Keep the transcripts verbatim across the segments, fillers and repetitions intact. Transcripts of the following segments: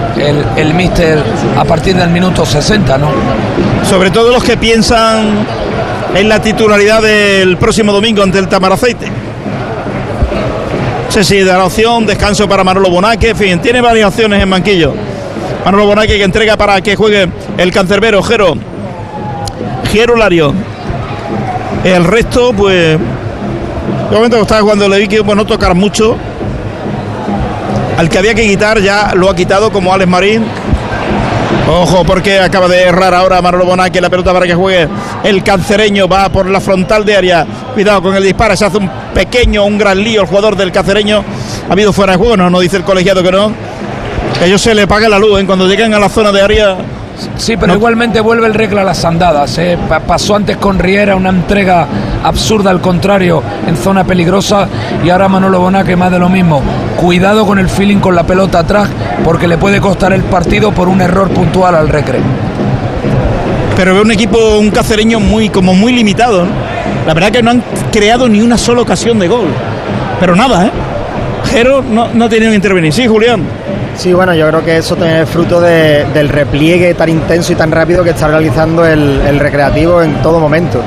el, el míster a partir del minuto sesenta, ¿no? Sobre todo los que piensan en la titularidad del próximo domingo ante el Tamaraceite. No sé si da la opción, descanso para Manolo Bonaque, en fin, tiene varias opciones en banquillo. Manolo Bonaque que entrega para que juegue el cancerbero, Jero. Jero Lario. El resto, pues, de momento que estaba jugando Levique, pues no tocar mucho. Al que había que quitar ya lo ha quitado, como Alex Marín. Ojo, porque acaba de errar ahora Manolo Bonaque la pelota para que juegue el cancereño. Va por la frontal de área. Cuidado con el disparo, se hace un pequeño, un gran lío el jugador del cancereño. Ha habido fuera de juego, no, no dice el colegiado que no. Que ellos se le pague la luz, ¿eh? Cuando lleguen a la zona de área. Sí, pero no. Igualmente vuelve el Recre a las andadas, ¿eh? Pasó antes con Riera, una entrega absurda al contrario, en zona peligrosa, y ahora Manolo Bonaque más de lo mismo. Cuidado con el feeling con la pelota atrás, porque le puede costar el partido por un error puntual al Recre. Pero veo un equipo, un cacereño muy, como muy limitado, ¿no? La verdad que no han creado ni una sola ocasión de gol. Pero nada, ¿eh? Jero no, no ha tenido que intervenir. Sí, Julián. Sí, bueno, yo creo que eso también es fruto de, del repliegue tan intenso y tan rápido que está realizando el, el Recreativo en todo momento.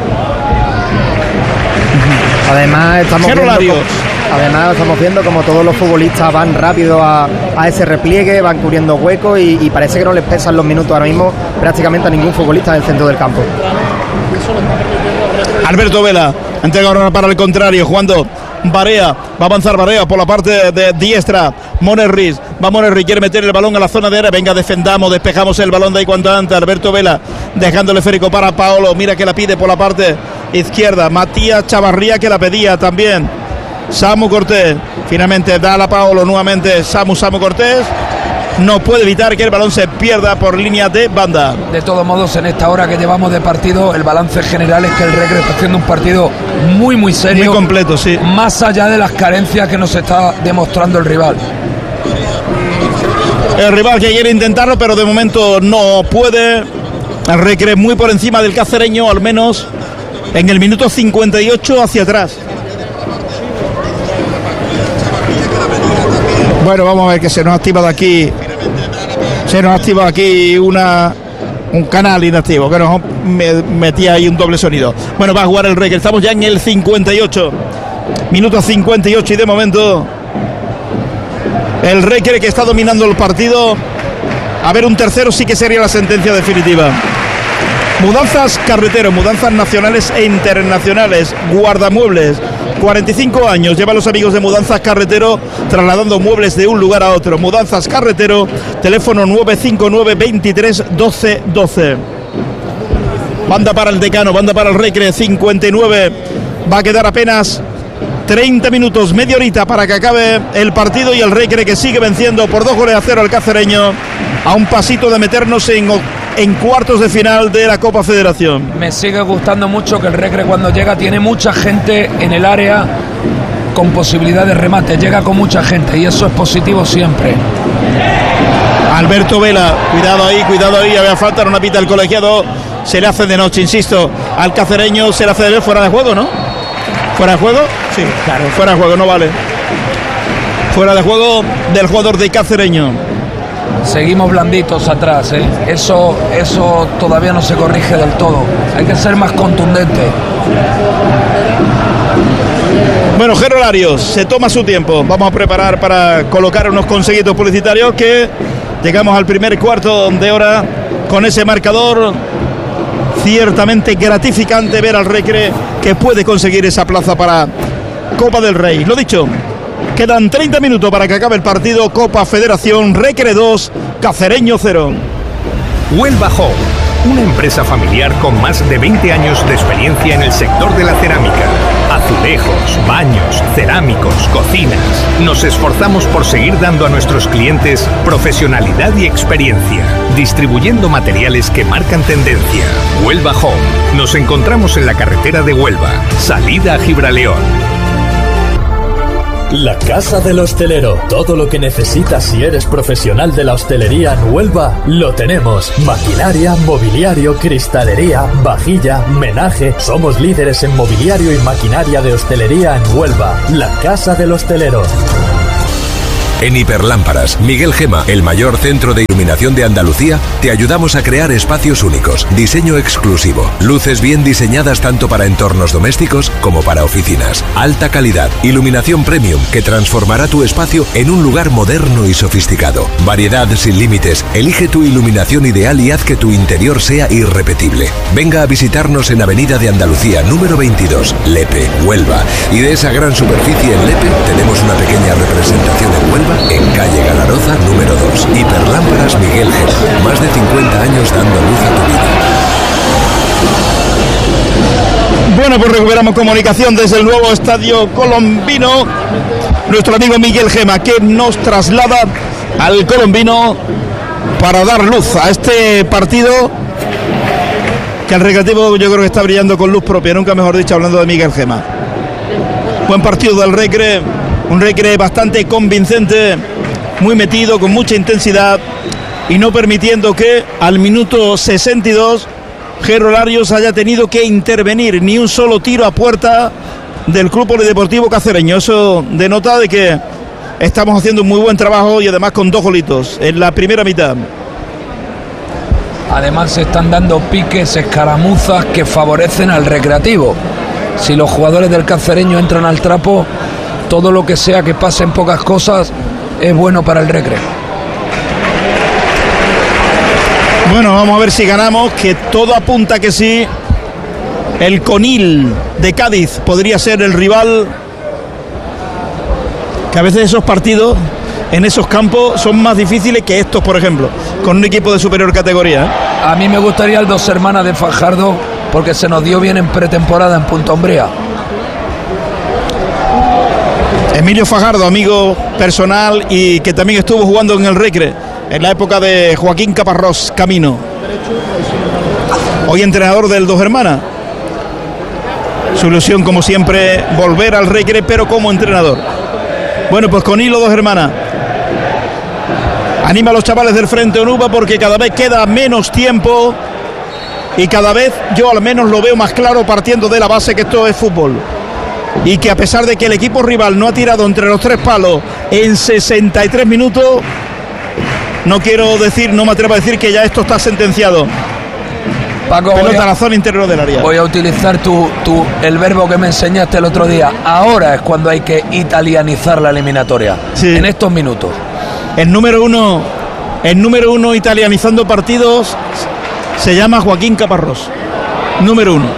Además estamos viendo como, además estamos viendo como todos los futbolistas van rápido a, a ese repliegue, van cubriendo huecos y, y parece que no les pesan los minutos ahora mismo prácticamente a ningún futbolista en el centro del campo. Alberto Vela entrega ahora para el contrario, jugando Barea, va a avanzar Barea por la parte de diestra. Monerris, va Monerris, quiere meter el balón a la zona de área. Venga, defendamos, despejamos el balón de ahí cuanto antes. Alberto Vela dejándole esférico para Paolo. Mira que la pide por la parte izquierda. Matías Chavarría que la pedía también. Samu Cortés, finalmente da la Paolo nuevamente. Samu, Samu Cortés. No puede evitar que el balón se pierda por línea de banda. De todos modos, en esta hora que llevamos de partido, el balance general es que el Recre está haciendo un partido muy, muy serio. Muy completo, sí. Más allá de las carencias que nos está demostrando el rival. El rival que quiere intentarlo, pero de momento no puede. El Recre muy por encima del cacereño, al menos en el minuto cincuenta y ocho hacia atrás. Bueno, vamos a ver que se nos ha activado aquí. Se nos ha activado aquí una un canal inactivo que nos metía ahí un doble sonido. Bueno, va a jugar el Recre. Estamos ya en el cincuenta y ocho. Minuto cincuenta y ocho y de momento el Recre que está dominando el partido. A ver, un tercero sí que sería la sentencia definitiva. Mudanzas Carretero, mudanzas nacionales e internacionales, guardamuebles. cuarenta y cinco años llevan los amigos de Mudanzas Carretero trasladando muebles de un lugar a otro. Mudanzas Carretero, teléfono nueve cinco nueve, veintitrés, doce, doce. Banda para el Decano, banda para el Recre, cincuenta y nueve. Va a quedar apenas treinta minutos, media horita para que acabe el partido y el Recre que sigue venciendo por dos goles a cero al cacereño, a un pasito de meternos en, en cuartos de final de la Copa Federación. Me sigue gustando mucho que el Recre cuando llega tiene mucha gente en el área con posibilidad de remate, llega con mucha gente y eso es positivo siempre. Alberto Vela, cuidado ahí, cuidado ahí, había falta, no una pita el colegiado, se le hace de noche, insisto, al cacereño se le hace de ver fuera de juego, ¿no? ¿Fuera de juego? Sí, claro, fuera de juego, no vale. Fuera de juego del jugador de cacereño. Seguimos blanditos atrás, ¿eh? Eso, eso todavía no se corrige del todo. Hay que ser más contundente. Bueno, Jero Larios se toma su tiempo. Vamos a preparar para colocar unos conseguitos publicitarios que llegamos al primer cuarto de hora con ese marcador. Ciertamente gratificante ver al Recre que puede conseguir esa plaza para Copa del Rey. Lo dicho, quedan treinta minutos para que acabe el partido. Copa Federación, Recre dos, Cacereño cero. Huelva Home, una empresa familiar con más de veinte años de experiencia en el sector de la cerámica. Azulejos, baños, cerámicos, cocinas. Nos esforzamos por seguir dando a nuestros clientes profesionalidad y experiencia, distribuyendo materiales que marcan tendencia. Huelva Home. Nos encontramos en la carretera de Huelva, salida a Gibraleón. La Casa del Hostelero. Todo lo que necesitas si eres profesional de la hostelería en Huelva, lo tenemos. Maquinaria, mobiliario, cristalería, vajilla, menaje. Somos líderes en mobiliario y maquinaria de hostelería en Huelva. La Casa del Hostelero. En Hiperlámparas, Miguel Gema, el mayor centro de iluminación de Andalucía, te ayudamos a crear espacios únicos, diseño exclusivo, luces bien diseñadas tanto para entornos domésticos como para oficinas, alta calidad, iluminación premium que transformará tu espacio en un lugar moderno y sofisticado, variedad sin límites. Elige tu iluminación ideal y haz que tu interior sea irrepetible. Venga a visitarnos en Avenida de Andalucía número veintidós, Lepe, Huelva, y de esa gran superficie en Lepe tenemos una pequeña representación en Huelva, en calle Galaroza número dos. Hiperlámparas Miguel Gema, más de cincuenta años dando luz a tu vida. Bueno, pues recuperamos comunicación desde el nuevo estadio colombino. Nuestro amigo Miguel Gema, que nos traslada al colombino para dar luz a este partido, que el Recreativo yo creo que está brillando con luz propia, nunca mejor dicho, hablando de Miguel Gema. Buen partido del Recre, un Recre bastante convincente, muy metido, con mucha intensidad, y no permitiendo que al minuto sesenta y dos Jero Larios haya tenido que intervenir, ni un solo tiro a puerta del Club Polideportivo Cacereño. Eso denota de que estamos haciendo un muy buen trabajo, y además con dos golitos en la primera mitad. Además se están dando piques, escaramuzas que favorecen al Recreativo. Si los jugadores del Cacereño entran al trapo, todo lo que sea que pasen pocas cosas es bueno para el Recre. Bueno, vamos a ver si ganamos, que todo apunta que sí. El Conil de Cádiz podría ser el rival, que a veces esos partidos en esos campos son más difíciles que estos, por ejemplo, con un equipo de superior categoría, ¿eh? A mí me gustaría el Dos Hermanas de Fajardo, porque se nos dio bien en pretemporada en Punta Umbría. Emilio Fajardo, amigo personal y que también estuvo jugando en el Recre en la época de Joaquín Caparrós Camino. Hoy entrenador del Dos Hermanas. Su ilusión, como siempre, volver al Recre, pero como entrenador. Bueno, pues con hilo Dos Hermanas anima a los chavales del Frente Onuba, porque cada vez queda menos tiempo y cada vez yo al menos lo veo más claro, partiendo de la base que esto es fútbol, y que a pesar de que el equipo rival no ha tirado entre los tres palos en sesenta y tres minutos, no quiero decir, no me atrevo a decir que ya esto está sentenciado. Paco, pelota a la zona interior del área. Voy a utilizar tu, tu, el verbo que me enseñaste el otro día. Ahora es cuando hay que italianizar la eliminatoria. Sí. En estos minutos. El número uno, el número uno italianizando partidos se llama Joaquín Caparrós. Número uno.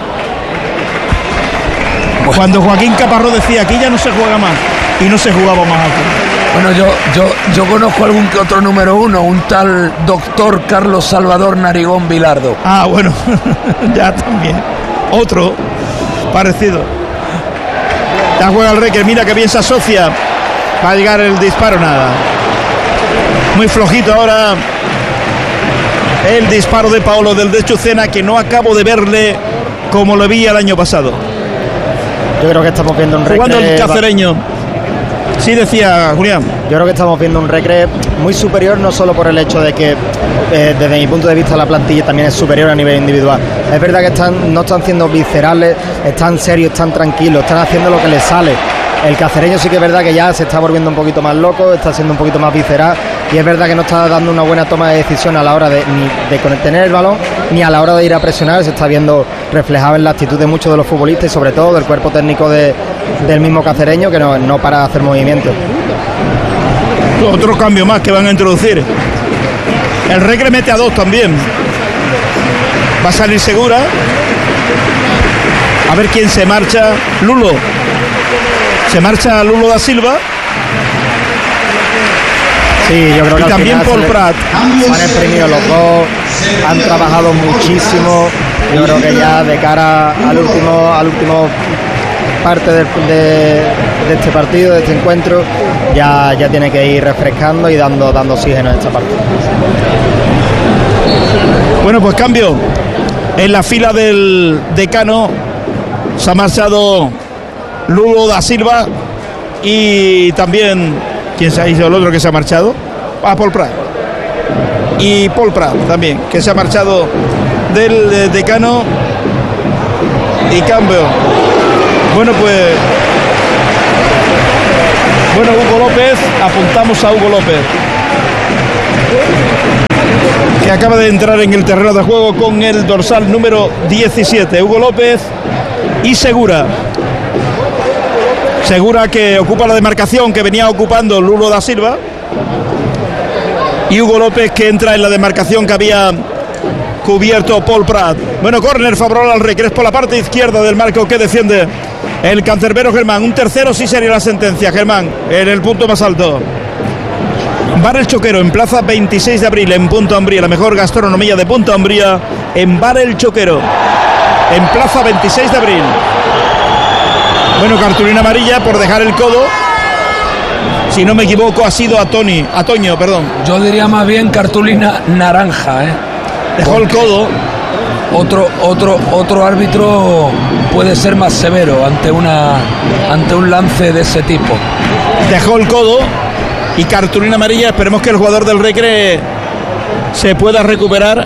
Bueno. Cuando Joaquín Caparrós decía aquí ya no se juega más, y no se jugaba más aquí. Bueno, yo, yo, yo conozco algún que otro número uno, un tal doctor Carlos Salvador Narigón Vilardo. Ah, bueno, ya también. Otro parecido. Ya juega el Recre, mira que bien se asocia. Va a llegar el disparo, nada. Muy flojito ahora el disparo de Paolo del de Chucena, que no acabo de verle como lo vi el año pasado. Yo creo que estamos viendo un Recre... Jugando el Cacereño. Sí, decía Julián. Yo creo que estamos viendo un Recre muy superior, no solo por el hecho de que eh, desde mi punto de vista la plantilla también es superior a nivel individual. Es verdad que están, no están siendo viscerales, están serios, están tranquilos, están haciendo lo que les sale. El Cacereño sí que es verdad que ya se está volviendo un poquito más loco, está siendo un poquito más visceral, y es verdad que no está dando una buena toma de decisión a la hora de, ni de tener el balón, ni a la hora de ir a presionar. Se está viendo reflejado en la actitud de muchos de los futbolistas y sobre todo del cuerpo técnico de, del mismo Cacereño, que no, no para de hacer movimientos. Otro cambio más que van a introducir. El Recre mete a dos también. Va a salir Segura. A ver quién se marcha. Lulo. Se marcha Lulo da Silva. Sí, yo creo que y también Paul Prat. Se han exprimido los dos, han trabajado muchísimo. Yo creo que ya de cara al último, al último parte de, de, de este partido, de este encuentro, ya, ya tiene que ir refrescando y dando, dando oxígeno en esta parte. Bueno, pues cambio. En la fila del decano se ha marchado Lulo da Silva, y también, ¿quién se ha ido? El otro que se ha marchado, a ah, Paul Prat. Y Paul Prat también, que se ha marchado del de, decano. Y cambio. Bueno, pues Bueno, Hugo López, apuntamos a Hugo López, que acaba de entrar en el terreno de juego con el dorsal número diecisiete. Hugo López y Segura. Segura, que ocupa la demarcación que venía ocupando Lulo da Silva. Y Hugo López, que entra en la demarcación que había cubierto Paul Prat. Bueno, córner favorable al Recre, es por la parte izquierda del marco que defiende el cancerbero Germán. Un tercero sí sería la sentencia, Germán, en el punto más alto. Bar El Choquero, en plaza veintiséis de abril, en Punta Umbría, la mejor gastronomía de Punta Umbría, en Bar El Choquero, en plaza veintiséis de abril. Bueno, cartulina amarilla por dejar el codo. Si no me equivoco, ha sido a Tony, a Toño, perdón. Yo diría más bien cartulina naranja, ¿eh? Dejó el codo. Otro, otro, otro árbitro puede ser más severo ante una, ante un lance de ese tipo. Dejó el codo y cartulina amarilla. Esperemos que el jugador del Recre se pueda recuperar.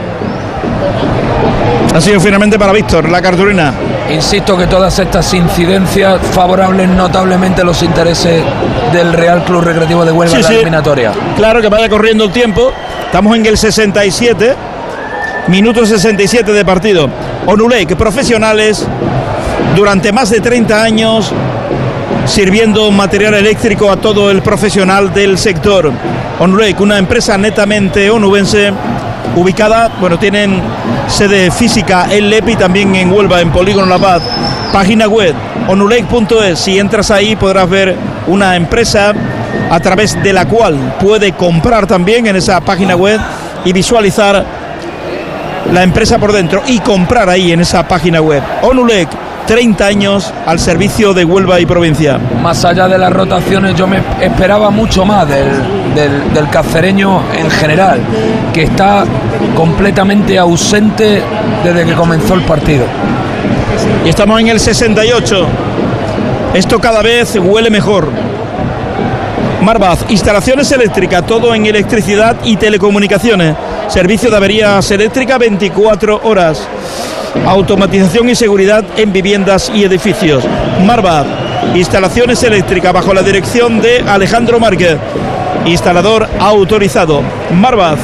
Ha sido finalmente para Víctor la cartulina. Insisto que todas estas incidencias favorables notablemente los intereses del Real Club Recreativo de Huelva, sí, en la sí. eliminatoria. Claro, que vaya corriendo el tiempo. Estamos en el sesenta y siete, minuto sesenta y siete de partido. Onulec, profesionales durante más de treinta años sirviendo material eléctrico a todo el profesional del sector. Onulec, una empresa netamente onubense, ubicada, bueno, tienen sede física en Lepe y también en Huelva, en Polígono La Paz. Página web onulec punto es. Si entras ahí podrás ver una empresa a través de la cual puede comprar también en esa página web y visualizar la empresa por dentro y comprar ahí en esa página web. Onulec, treinta años al servicio de Huelva y provincia. Más allá de las rotaciones, yo me esperaba mucho más del, del, del cacereño en general, que está completamente ausente desde que comenzó el partido. Y estamos en el sesenta y ocho. Esto cada vez huele mejor. Marvaz, instalaciones eléctricas, todo en electricidad y telecomunicaciones. Servicio de averías eléctricas veinticuatro horas. Automatización y seguridad en viviendas y edificios. Marvaz, instalaciones eléctricas bajo la dirección de Alejandro Márquez, instalador autorizado. Marvaz.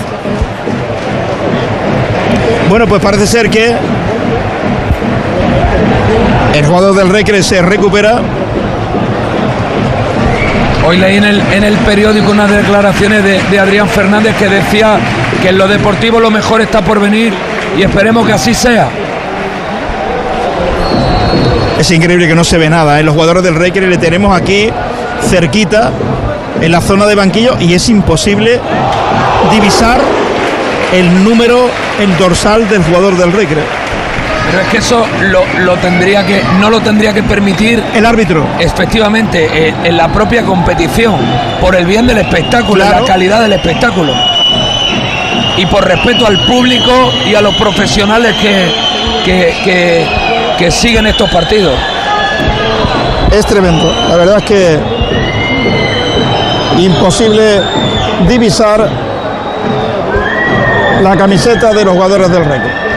Bueno, pues parece ser que el jugador del Recre se recupera. Hoy leí en el, en el periódico unas declaraciones de, de Adrián Fernández que decía que en lo deportivo lo mejor está por venir y esperemos que así sea. Es increíble que no se ve nada, ¿eh? Los jugadores del Recre le tenemos aquí cerquita en la zona de banquillo y es imposible divisar el número, el dorsal del jugador del Recre. Pero es que eso lo, lo tendría que no lo tendría que permitir el árbitro. Efectivamente, eh, en la propia competición, por el bien del espectáculo, claro, la calidad del espectáculo y por respeto al público y a los profesionales que que, que, que siguen estos partidos. Es tremendo, la verdad es que imposible divisar la camiseta de los jugadores del Recre.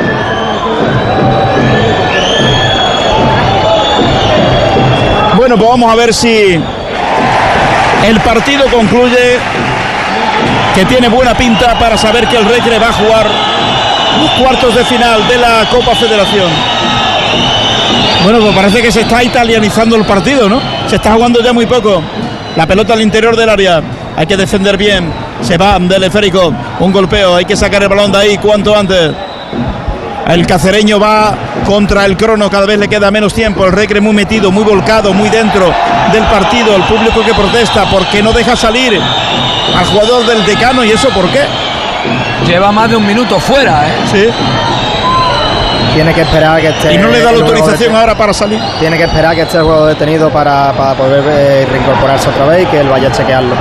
Bueno, pues vamos a ver si el partido concluye, que tiene buena pinta para saber que el Recre va a jugar los cuartos de final de la Copa Federación. Bueno, pues parece que se está italianizando el partido, ¿no? Se está jugando ya muy poco. La pelota al interior del área, hay que defender bien. Se va del esférico, un golpeo, hay que sacar el balón de ahí cuanto antes. El cacereño va contra el crono, cada vez le queda menos tiempo. El Recre muy metido, muy volcado, muy dentro del partido. El público que protesta porque no deja salir al jugador del Decano. ¿Y eso por qué? Lleva más de un minuto fuera, ¿eh? Sí. Tiene que esperar que esté... Y no le da la autorización ahora para salir. Tiene que esperar que esté el juego detenido para, para poder eh, reincorporarse otra vez y que él vaya a chequearlo.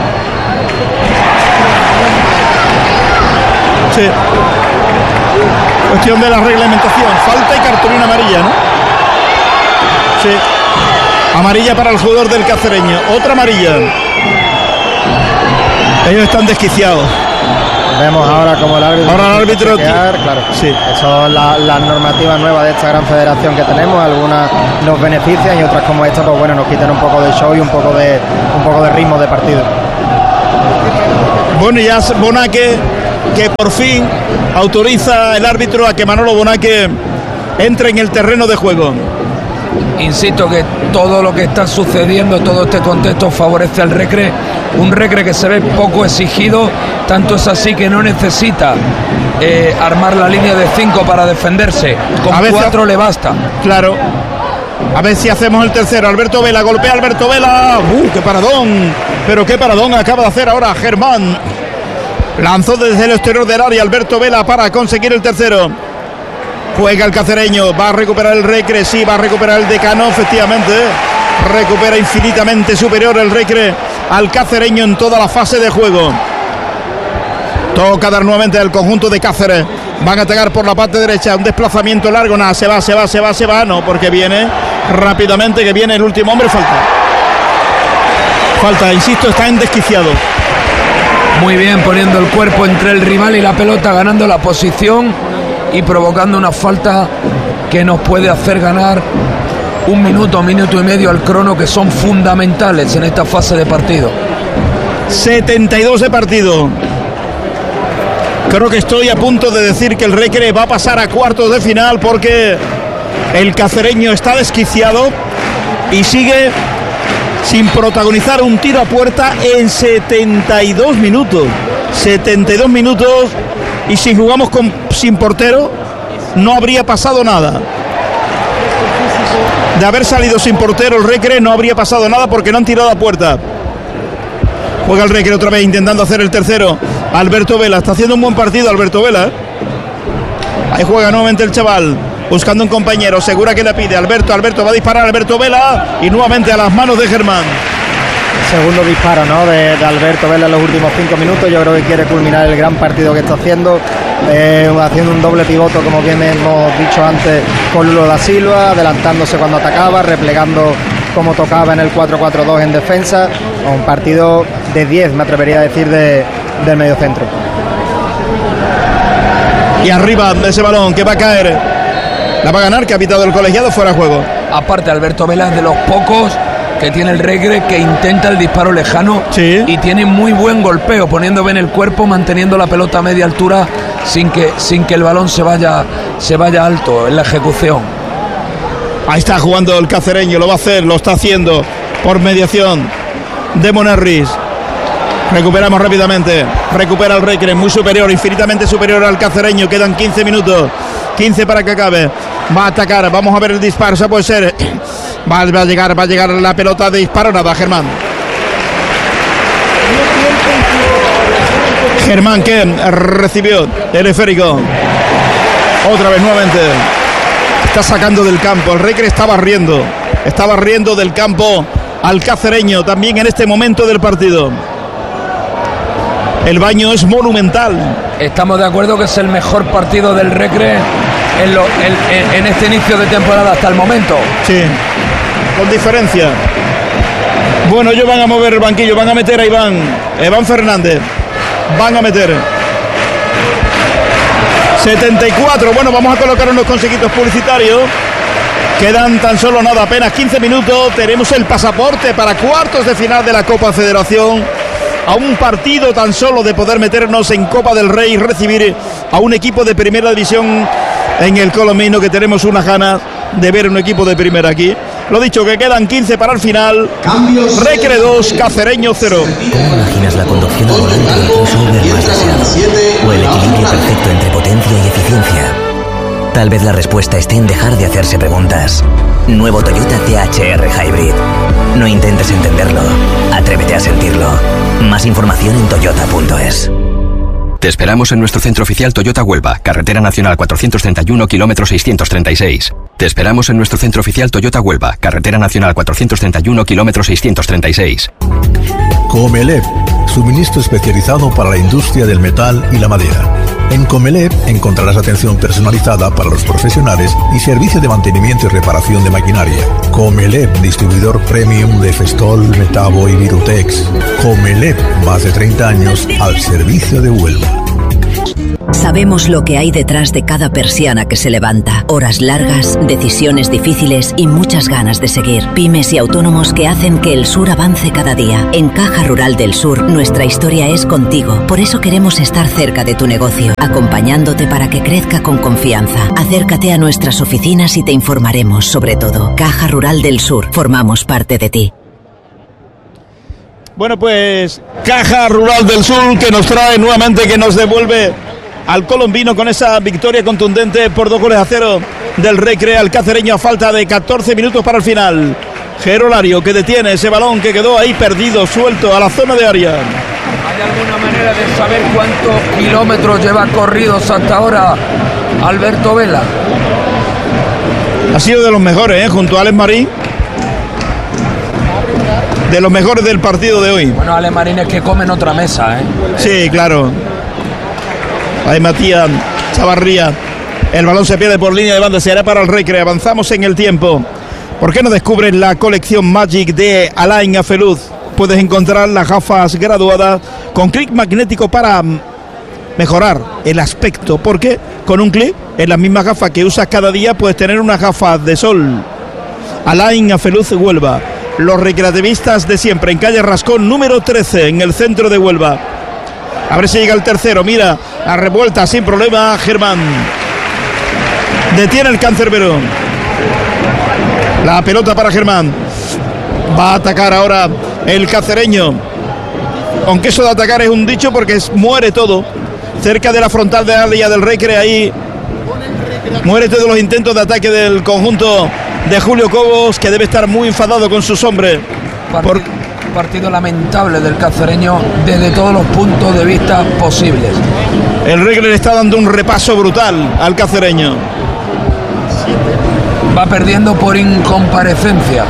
Sí. Cuestión de la reglamentación. Falta y cartulina amarilla, ¿no? Sí. Amarilla para el jugador del cacereño. Otra amarilla. Ellos están desquiciados. Vemos ahora como el árbitro. Ahora el árbitro. Chequear, claro. Sí. Eso son las la normativas nuevas de esta gran federación que tenemos. Algunas nos benefician y otras como esta, pues bueno, nos quitan un poco de show y un poco de un poco de ritmo de partido. Bueno, ya Bonaque, que por fin autoriza el árbitro a que Manolo Bonaque entre en el terreno de juego. Insisto que todo lo que está sucediendo, todo este contexto favorece al Recre, un Recre que se ve poco exigido, tanto es así que no necesita eh, armar la línea de cinco para defenderse, con a cuatro veces, le basta. Claro, a ver si hacemos el tercero. Alberto Vela, golpea Alberto Vela, ¡uh, qué paradón! Pero qué paradón acaba de hacer ahora Germán. Lanzó desde el exterior del área Alberto Vela para conseguir el tercero. Juega el cacereño, va a recuperar el Recre, sí, va a recuperar el Decano, efectivamente. Recupera infinitamente superior el Recre al cacereño en toda la fase de juego. Toca dar nuevamente el conjunto de Cáceres. Van a atacar por la parte derecha, un desplazamiento largo, nada, se va, se va, se va, se va, no, porque viene rápidamente, que viene el último hombre, falta. Falta, insisto, está en desquiciado. Muy bien, poniendo el cuerpo entre el rival y la pelota, ganando la posición y provocando una falta que nos puede hacer ganar un minuto, minuto y medio al crono, que son fundamentales en esta fase de partido. setenta y dos de partido. Creo que estoy a punto de decir que el Recre va a pasar a cuartos de final, porque el cacereño está desquiciado y sigue sin protagonizar un tiro a puerta en setenta y dos minutos. setenta y dos minutos. Y si jugamos con, sin portero, no habría pasado nada. De haber salido sin portero el Recre, no habría pasado nada, porque no han tirado a puerta. Juega el Recre otra vez intentando hacer el tercero. Alberto Vela, está haciendo un buen partido Alberto Vela, ¿eh? Ahí juega nuevamente el chaval, buscando un compañero, segura que le pide Alberto, Alberto va a disparar, Alberto Vela, y nuevamente a las manos de Germán. Segundo disparo, ¿no?, de, de Alberto Vela en los últimos cinco minutos. Yo creo que quiere culminar el gran partido que está haciendo, eh, haciendo un doble pivoto, como bien hemos dicho antes, con Lulo da Silva, adelantándose cuando atacaba, replegando como tocaba en el cuatro cuatro dos en defensa. Un partido de diez, me atrevería a decir, de, del mediocentro. Y arriba de ese balón que va a caer, la va a ganar, que ha pitado el colegiado, fuera de juego. Aparte, Alberto Vela es de los pocos que tiene el Recre que intenta el disparo lejano, sí, y tiene muy buen golpeo, poniendo bien el cuerpo, manteniendo la pelota a media altura sin que, sin que el balón se vaya, se vaya alto en la ejecución. Ahí está jugando el cacereño, lo va a hacer, lo está haciendo por mediación de Monarris. Recuperamos rápidamente, recupera el Recre, muy superior, infinitamente superior al cacereño. Quedan quince minutos, quince para que acabe. Va a atacar, vamos a ver el disparo, esa puede ser. Va, va a llegar, va a llegar la pelota de disparo, nada, Germán. Germán que recibió el esférico. Otra vez nuevamente. Está sacando del campo, el Recre está barriendo. Está barriendo del campo al cacereño también en este momento del partido. El baño es monumental. Estamos de acuerdo que es el mejor partido del Recre en, lo, en, en este inicio de temporada hasta el momento. Sí, con diferencia. Bueno, ellos van a mover el banquillo, van a meter a Iván, Iván Fernández. Van a meter setenta y cuatro. Bueno, vamos a colocar unos consejitos publicitarios. Quedan tan solo nada, apenas quince minutos. Tenemos el pasaporte para cuartos de final de la Copa Federación. A un partido tan solo de poder meternos en Copa del Rey y recibir a un equipo de primera división en el Colomino, que tenemos unas ganas de ver un equipo de primera aquí. Lo dicho, que quedan quince para el final. Recre dos, Cacereño cero. ¿Cómo imaginas la conducción al volante del crossover más deseado? ¿O el equilibrio perfecto entre potencia y eficiencia? Tal vez la respuesta esté en dejar de hacerse preguntas. Nuevo Toyota T H R Hybrid. No intentes entenderlo, atrévete a sentirlo. Más información en toyota punto es. Te esperamos en nuestro centro oficial Toyota Huelva, Carretera Nacional cuatrocientos treinta y uno, kilómetro seiscientos treinta y seis. Te esperamos en nuestro centro oficial Toyota Huelva, Carretera Nacional cuatrocientos treinta y uno, kilómetro seiscientos treinta y seis. Comelep, suministro especializado para la industria del metal y la madera. En Comelep encontrarás atención personalizada para los profesionales y servicio de mantenimiento y reparación de maquinaria. Comelep, distribuidor premium de Festol, Metabo y Virutex. Comelep, más de treinta años al servicio de Huelva. Sabemos lo que hay detrás de cada persiana que se levanta. Horas largas, decisiones difíciles y muchas ganas de seguir. Pymes y autónomos que hacen que el sur avance cada día. En Caja Rural del Sur, nuestra historia es contigo. Por eso queremos estar cerca de tu negocio, acompañándote para que crezca con confianza. Acércate a nuestras oficinas y te informaremos sobre todo. Caja Rural del Sur, formamos parte de ti. Bueno, pues Caja Rural del Sur que nos trae nuevamente, que nos devuelve al colombino con esa victoria contundente por dos goles a cero del Recre al cacereño a falta de catorce minutos para el final. Gerolario que detiene ese balón que quedó ahí perdido, suelto a la zona de área. ¿Hay alguna manera de saber cuántos kilómetros lleva corridos hasta ahora Alberto Vela? Ha sido de los mejores, ¿eh? Junto a Alex Marín. De los mejores del partido de hoy. Bueno, Alex Marín es que come en otra mesa, ¿eh? Sí, claro. Ahí Matías Chavarría. El balón se pierde por línea de banda, se hará para el Recre. Avanzamos en el tiempo. ¿Por qué no descubres la colección Magic de Alain Afeluz? Puedes encontrar las gafas graduadas con clic magnético para mejorar el aspecto, porque con un clic en las mismas gafas que usas cada día puedes tener unas gafas de sol. Alain Afeluz Huelva. Los recreativistas de siempre, en calle Rascón número trece, en el centro de Huelva. A ver si llega el tercero. Mira, la revuelta sin problema. Germán detiene el Cancerbero. La pelota para Germán. Va a atacar ahora el cacereño. Aunque eso de atacar es un dicho, porque es, muere todo. Cerca de la frontal de área del Recre, ahí muere todos los intentos de ataque del conjunto de Julio Cobos, que debe estar muy enfadado con sus hombres. Partido, por... partido lamentable del cacereño desde todos los puntos de vista posibles. El Recre le está dando un repaso brutal al cacereño. Va perdiendo por incomparecencia.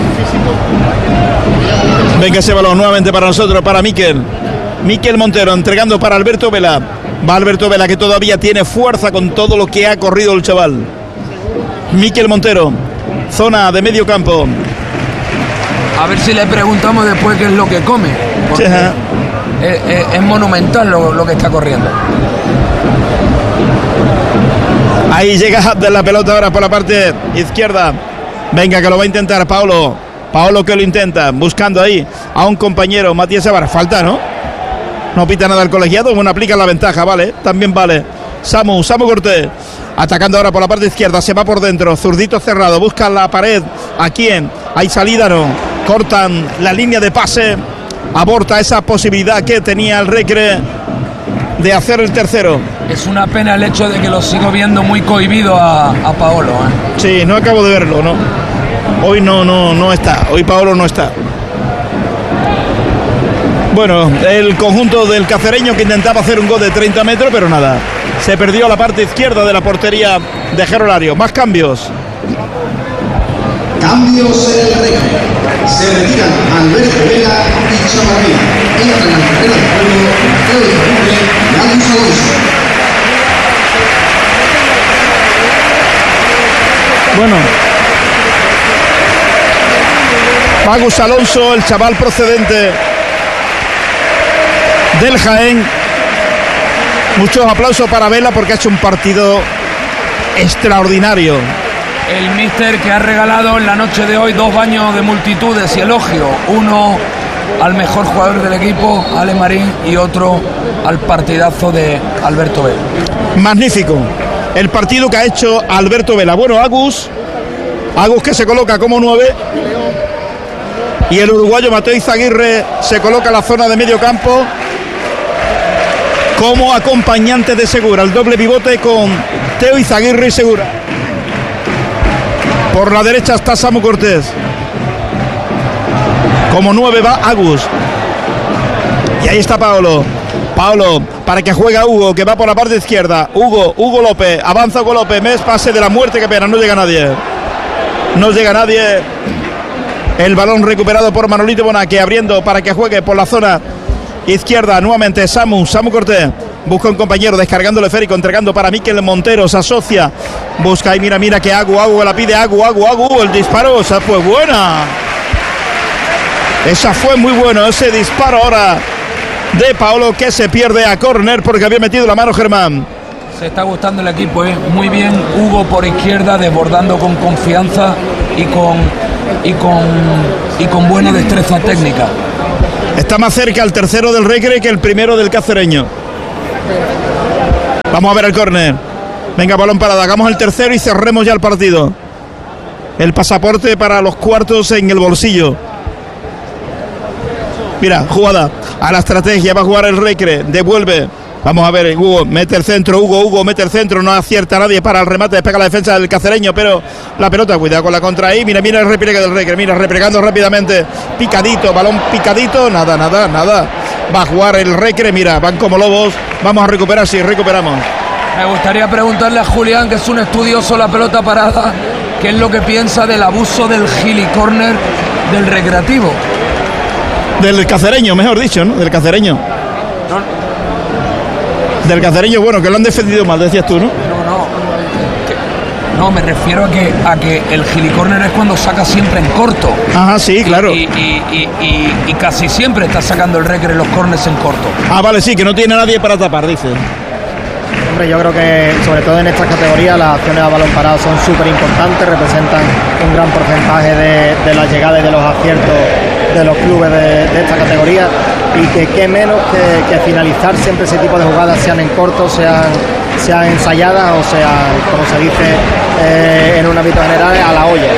Venga ese balón nuevamente para nosotros, para Miquel. Miquel Montero entregando para Alberto Vela. Va Alberto Vela, que todavía tiene fuerza con todo lo que ha corrido el chaval. Miquel Montero, zona de medio campo. A ver si le preguntamos después qué es lo que come. Sí, es, es, es monumental lo, lo que está corriendo. Ahí llega de la pelota ahora por la parte izquierda. Venga, que lo va a intentar Paolo. Paolo que lo intenta, buscando ahí a un compañero, Matías Sabar. Falta, ¿no? No pita nada el colegiado, bueno, aplica la ventaja, vale, también vale. Samu, Samu Cortés, atacando ahora por la parte izquierda, se va por dentro, zurdito cerrado, busca la pared. ¿A quién? Hay salida, no. Cortan la línea de pase, aborta esa posibilidad que tenía el Recre de hacer el tercero. Es una pena el hecho de que lo sigo viendo muy cohibido a, a Paolo, ¿eh? Sí, no acabo de verlo, ¿no? Hoy no, no, no está, hoy Paolo no está. Bueno, el conjunto del cacereño que intentaba hacer un gol de treinta metros, pero nada. Se perdió a la parte izquierda de la portería de Gerolario. Más cambios. Cambios en el Recre. Se retiran Alberto Vela y Chavarría. Entran al terreno de juego Teo Izaguirre y Agus Alonso. Bueno. Agus Alonso, el chaval procedente del Jaén. Muchos aplausos para Vela porque ha hecho un partido extraordinario. El míster que ha regalado en la noche de hoy dos baños de multitudes y elogio. Uno al mejor jugador del equipo, Ale Marín, y otro al partidazo de Alberto Vela. Magnífico el partido que ha hecho Alberto Vela. Bueno, Agus, Agus que se coloca como nueve. Y el uruguayo Mateo Izaguirre se coloca en la zona de medio campo como acompañante de Segura. El doble pivote con Teo Izaguirre y Segura. Por la derecha está Samu Cortés. Como nueve va Agus. Y ahí está Paolo. Paolo para que juegue Hugo, que va por la parte izquierda. Hugo, Hugo López. Avanza Hugo López. Mes pase de la muerte, qué pena. No llega nadie. No llega nadie. El balón recuperado por Manolito Bonaque, abriendo para que juegue por la zona izquierda. Nuevamente Samu, Samu Cortés. Busca un compañero, descargando el esférico, entregando para Miquel Montero. Se asocia. Busca y mira, mira que Agu, Agu la pide. Agu, Agu, Agu. El disparo, esa fue buena. Esa fue muy buena. Ese disparo ahora de Paolo, que se pierde a córner porque había metido la mano Germán. Se está gustando el equipo, ¿eh? Muy bien Hugo por izquierda, desbordando con confianza y con, y con, y con buena destreza técnica. Está más cerca el tercero del Recre que el primero del Cacereño. Vamos a ver el córner. Venga, balón parado, hagamos el tercero y cerremos ya el partido. El pasaporte para los cuartos en el bolsillo. Mira, jugada a la estrategia, va a jugar el Recre, devuelve. Vamos a ver, Hugo mete el centro, Hugo, Hugo mete el centro, no acierta a nadie para el remate, despega la defensa del Cacereño, pero la pelota, cuidado con la contra ahí, mira, mira el repliegue del Recre, mira, replegando rápidamente, picadito, balón picadito, nada, nada, nada, va a jugar el Recre, mira, van como lobos, vamos a recuperar, sí, recuperamos. Me gustaría preguntarle a Julián, que es un estudioso de la pelota parada, qué es lo que piensa del abuso del gili corner del Recreativo. Del Cacereño, mejor dicho, ¿no? Del Cacereño. No. Del Cacereño, bueno, que lo han defendido mal, decías tú, ¿no? No, no. Que, no, me refiero a que a que el gilicorner es cuando saca siempre en corto. Ajá, sí, claro. Y, y, y, y, y casi siempre está sacando el Recre los corners en corto. Ah, vale, sí, que no tiene nadie para tapar, dice. Hombre, yo creo que sobre todo en estas categorías las acciones a balón parado son súper importantes, representan un gran porcentaje de, de la llegada y de los aciertos de los clubes de, de esta categoría, y que qué menos que, que finalizar siempre ese tipo de jugadas, sean en corto, sean, sean ensayadas o sean, como se dice eh, en un ámbito general, a la olla.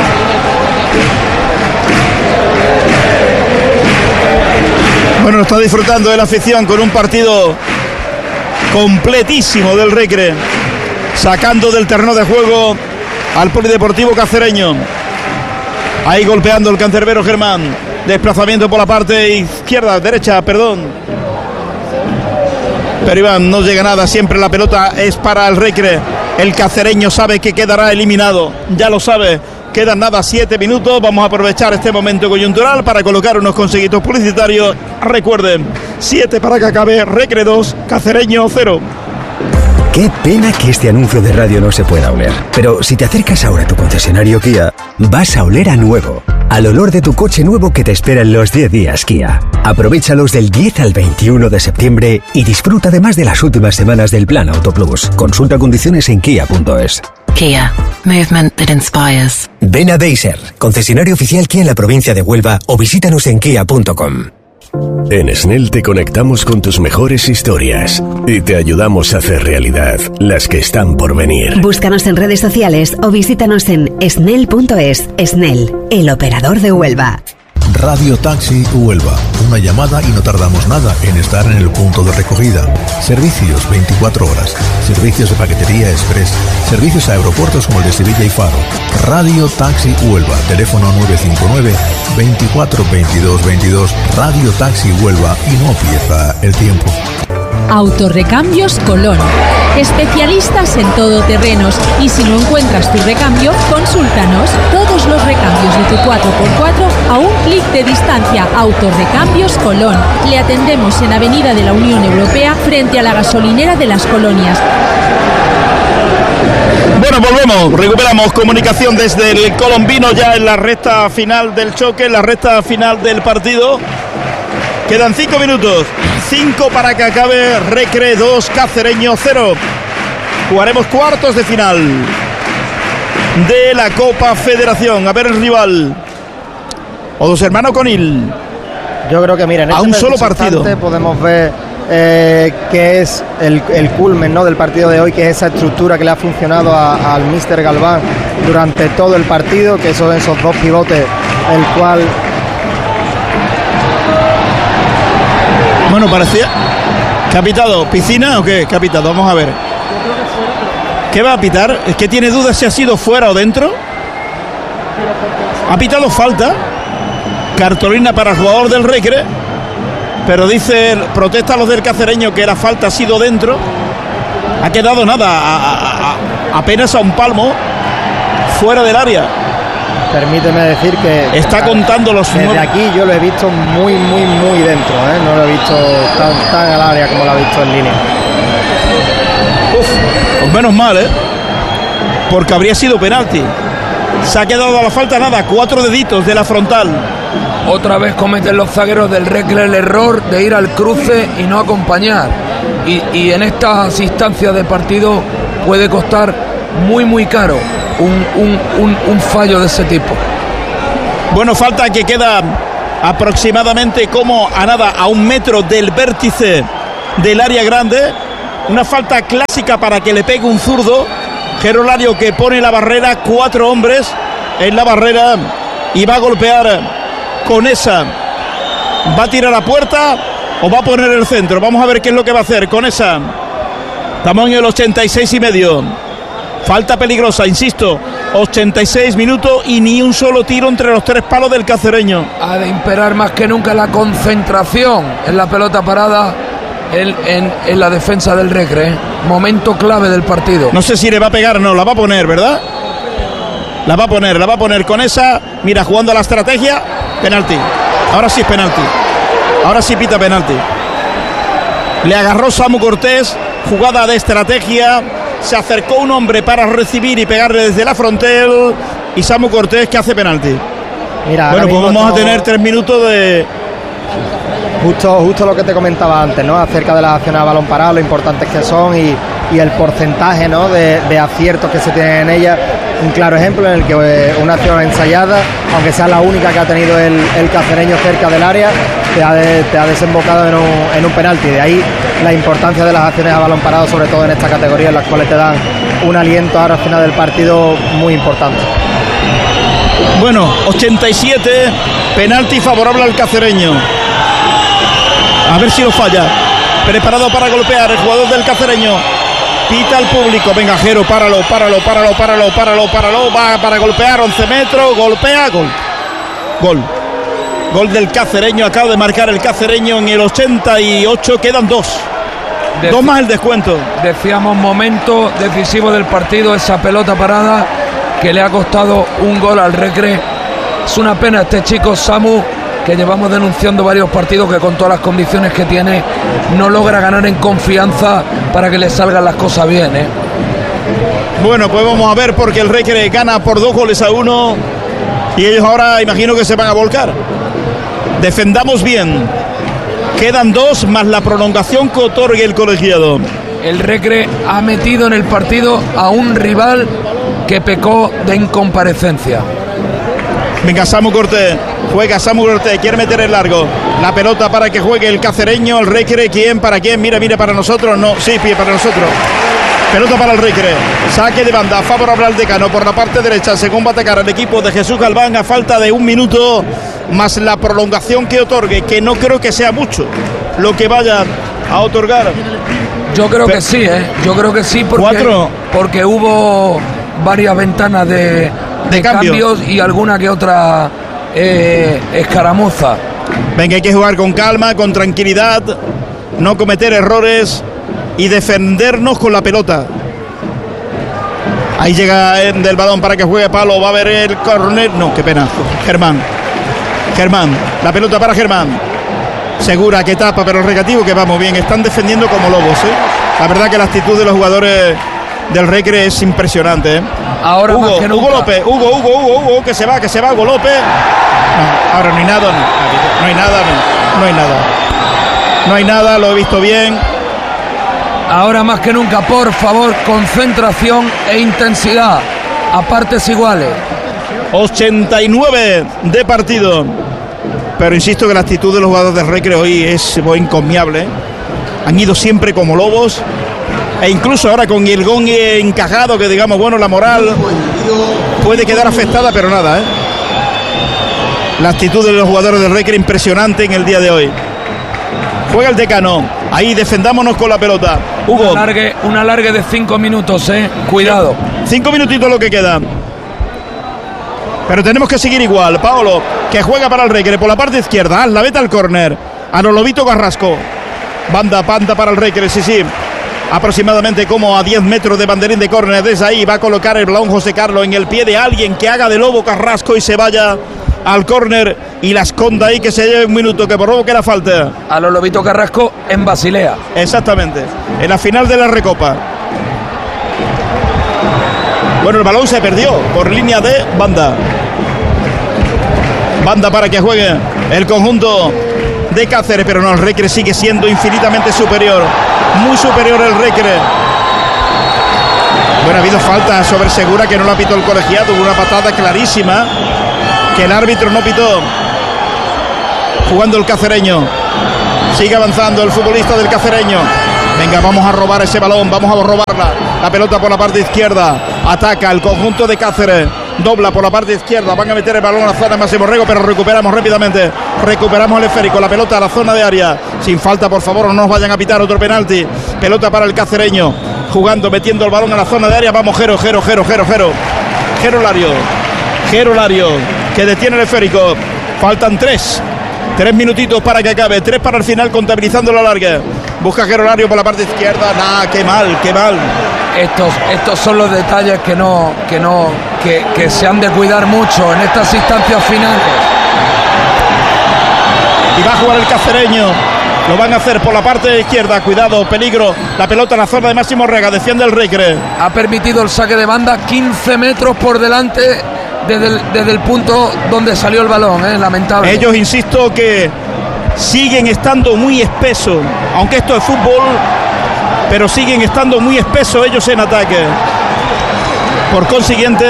Bueno, está disfrutando de la afición con un partido completísimo del Recre, sacando del terreno de juego al Polideportivo Cacereño. Ahí golpeando el cancerbero Germán. Desplazamiento por la parte izquierda, derecha, perdón. Pero Iván, no llega nada, siempre la pelota es para el Recre. El Cacereño sabe que quedará eliminado, ya lo sabe. Quedan nada, siete minutos. Vamos a aprovechar este momento coyuntural para colocar unos consejitos publicitarios. Recuerden, siete para que acabe, Recre dos, Cacereño cero. Qué pena que este anuncio de radio no se pueda oler. Pero si te acercas ahora a tu concesionario Kia, vas a oler a nuevo. Al olor de tu coche nuevo que te espera en los diez días Kia. Aprovéchalos del diez al veintiuno de septiembre y disfruta además de las últimas semanas del Plan Auto Plus. Consulta condiciones en kia punto es. Kia. Movement that inspires. Ven a Deiser, concesionario oficial Kia en la provincia de Huelva, o visítanos en kia punto com. En Snell te conectamos con tus mejores historias y te ayudamos a hacer realidad las que están por venir. Búscanos en redes sociales o visítanos en snell punto es. Snell, el operador de Huelva. Radio Taxi Huelva. Una llamada y no tardamos nada en estar en el punto de recogida. Servicios veinticuatro horas. Servicios de paquetería express. Servicios a aeropuertos como el de Sevilla y Faro. Radio Taxi Huelva. Teléfono nueve cinco nueve, veinticuatro veintidós veintidós. Radio Taxi Huelva, y no pierda el tiempo. Autorrecambios Colón. Especialistas en todoterrenos, y si no encuentras tu recambio, consúltanos. Todos los recambios de tu cuatro por cuatro a un clic de distancia. Autorrecambios Colón. Le atendemos en Avenida de la Unión Europea, frente a la gasolinera de Las Colonias. Bueno, volvemos, recuperamos comunicación desde el Colombino, ya en la recta final del choque, en la recta final del partido. Quedan cinco minutos, cinco para que acabe. Recre dos, Cacereño cero. Jugaremos cuartos de final de la Copa Federación. A ver el rival. O dos hermanos Conil. Yo creo que, mira, en a este un solo partido podemos ver eh, que es el, el culmen, ¿no?, del partido de hoy, que es esa estructura que le ha funcionado a, al míster Galván durante todo el partido, que son esos dos pivotes, el cual... Bueno, parecía... ¿Qué ha pitado? ¿Piscina o qué? ¿Qué ha pitado? Vamos a ver. ¿Qué va a pitar? Es que tiene dudas si ha sido fuera o dentro. Ha pitado falta. Cartolina para el jugador del Recre. Pero dice, protesta a los del Cacereño que la falta ha sido dentro. Ha quedado nada, a, a, a, apenas a un palmo fuera del área. Permíteme decir que está contando los desde nueve. Aquí yo lo he visto muy, muy, muy dentro, ¿eh? No lo he visto tan, tan al área como lo he visto en línea. Uf, pues menos mal, ¿eh? Porque habría sido penalti. Se ha quedado a la falta nada, cuatro deditos de la frontal. Otra vez cometen los zagueros del Recre el error de ir al cruce y no acompañar. y, y en estas instancias de partido puede costar muy muy caro un, un, un, un fallo de ese tipo. Bueno, falta que queda aproximadamente como a nada, a un metro del vértice del área grande. Una falta clásica para que le pegue un zurdo. Gerolario que pone la barrera, cuatro hombres en la barrera y va a golpear con esa. ¿Va a tirar a puerta o va a poner el centro? Vamos a ver qué es lo que va a hacer con esa. Estamos en el ochenta y seis y medio. Falta peligrosa, insisto. ochenta y seis minutos y ni un solo tiro entre los tres palos del cacereño. Ha de imperar más que nunca la concentración en la pelota parada, en, en, en la defensa del Recre. Momento clave del partido. No sé si le va a pegar o no, la va a poner, ¿verdad? La va a poner, la va a poner con esa. Mira, jugando a la estrategia. Penalti. Ahora sí es penalti. Ahora sí pita penalti. Le agarró Samu Cortés. Jugada de estrategia. Se acercó un hombre para recibir y pegarle desde la frontal. Y Samu Cortés que hace penalti. Mira, bueno, pues vamos a tener tres minutos de... Justo, justo lo que te comentaba antes, ¿no? Acerca de las acciones a balón parado, lo importantes que son y, y el porcentaje, ¿no? De, de aciertos que se tienen en ellas. Un claro ejemplo en el que eh, una acción ensayada, aunque sea la única que ha tenido el, el cacereño cerca del área, te ha, de, te ha desembocado en un, en un penalti. De ahí la importancia de las acciones a balón parado, sobre todo en esta categoría, en las cuales te dan un aliento ahora al final del partido muy importante. Bueno, ochenta y siete, penalti favorable al cacereño. A ver si lo falla. Preparado para golpear el jugador del cacereño. Pita al público. Venga, Jero, páralo, páralo, páralo, páralo, páralo, páralo. Va para golpear, once metros. Golpea, gol. Gol. Gol del cacereño. Acaba de marcar el cacereño en el ochenta y ocho. Quedan dos. Deci- dos más el descuento. Decíamos momento decisivo del partido. Esa pelota parada que le ha costado un gol al Recre. Es una pena este chico Samu, que llevamos denunciando varios partidos, que con todas las condiciones que tiene no logra ganar en confianza para que le salgan las cosas bien, ¿eh? Bueno, pues vamos a ver, porque el Recre gana por dos goles a uno y ellos ahora imagino que se van a volcar. Defendamos bien. Quedan dos más la prolongación que otorgue el colegiado. El Recre ha metido en el partido a un rival que pecó de incomparecencia. Venga, Samu Cortés, juega Samu Cortés, quiere meter el largo. La pelota para que juegue el cacereño, el Recre, ¿quién? ¿Para quién? Mira, mira, para nosotros, no, sí, pie para nosotros. Pelota para el Recre, saque de banda, favorable al Decano por la parte derecha, según va a atacar el equipo de Jesús Galván a falta de un minuto, más la prolongación que otorgue, que no creo que sea mucho lo que vaya a otorgar. Yo creo Pero, que sí, ¿eh? Yo creo que sí, porque, ¿cuatro? porque hubo varias ventanas de... de cambio. cambios y alguna que otra eh, escaramuza. Venga, hay que jugar con calma, con tranquilidad, no cometer errores y defendernos con la pelota. Ahí llega del balón para que juegue Palo, va a ver el córner, no, qué pena. Germán, Germán, la pelota para Germán. Segura que tapa, pero el regativo que va muy bien. Están defendiendo como lobos, ¿eh? La verdad que la actitud de los jugadores del Recre es impresionante, ¿eh? Ahora Hugo, más que nunca. Hugo López, Hugo, Hugo, Hugo, Hugo, que se va, que se va, Hugo López. No, ahora no hay nada, no, no hay nada, no, no hay nada. No hay nada, lo he visto bien. Ahora más que nunca, por favor, concentración e intensidad a partes iguales. ochenta y nueve de partido. Pero insisto que la actitud de los jugadores del Recre hoy es encomiable. Han ido siempre como lobos. E incluso ahora con el gong encajado, que digamos, bueno, la moral puede quedar afectada, pero nada, ¿eh? La actitud de los jugadores del Recre impresionante en el día de hoy. Juega el Decano. Ahí defendámonos con la pelota. Hugo. Un alargue, un alargue de cinco minutos, ¿eh? Cuidado. Cinco minutitos lo que queda. Pero tenemos que seguir igual. Paolo, que juega para el Recre por la parte izquierda. La veta al córner. A Lobito Carrasco. Banda, banda para el Recre, sí, sí. Aproximadamente como a diez metros de banderín de córner. Desde ahí va a colocar el balón José Carlos en el pie de alguien que haga de Lobo Carrasco y se vaya al córner y la esconda ahí, que se lleve un minuto, que por poco que la falta. A los Lobito Carrasco en Basilea. Exactamente, en la final de la Recopa. Bueno, el balón se perdió por línea de banda. Banda para que juegue el conjunto de Cáceres, pero no, el Recre sigue siendo infinitamente superior. muy superior el Recre. Bueno, ha habido falta sobre Segura que no la pitó el colegiado, una patada clarísima que el árbitro no pitó. Jugando el cacereño, sigue avanzando el futbolista del cacereño. Venga, vamos a robar ese balón, vamos a robarla. La pelota por la parte izquierda, ataca el conjunto de Cáceres, dobla por la parte izquierda, van a meter el balón a la zona de Máximo Rego, pero recuperamos rápidamente, recuperamos el esférico, la pelota a la zona de área, sin falta por favor, no nos vayan a pitar otro penalti. Pelota para el cacereño, jugando, metiendo el balón a la zona de área, vamos Jero, Jero, Jero, Jero, Jero, Jero Lario, Jero Lario, que detiene el esférico, faltan tres, tres minutitos para que acabe, tres para el final, contabilizando la larga. Busca Jero Lario por la parte izquierda, nada, qué mal, qué mal. Estos, estos son los detalles que no, que no, que, que se han de cuidar mucho en estas instancias finales. Y va a jugar el cacereño. Lo van a hacer por la parte izquierda. Cuidado, peligro. La pelota en la zona de Máximo Rega. Defiende el Recre. Ha permitido el saque de banda quince metros por delante desde el, desde el punto donde salió el balón. ¿eh? Lamentable. Ellos, insisto, que siguen estando muy espesos. Aunque esto es fútbol, pero siguen estando muy espesos ellos en ataque. Por consiguiente,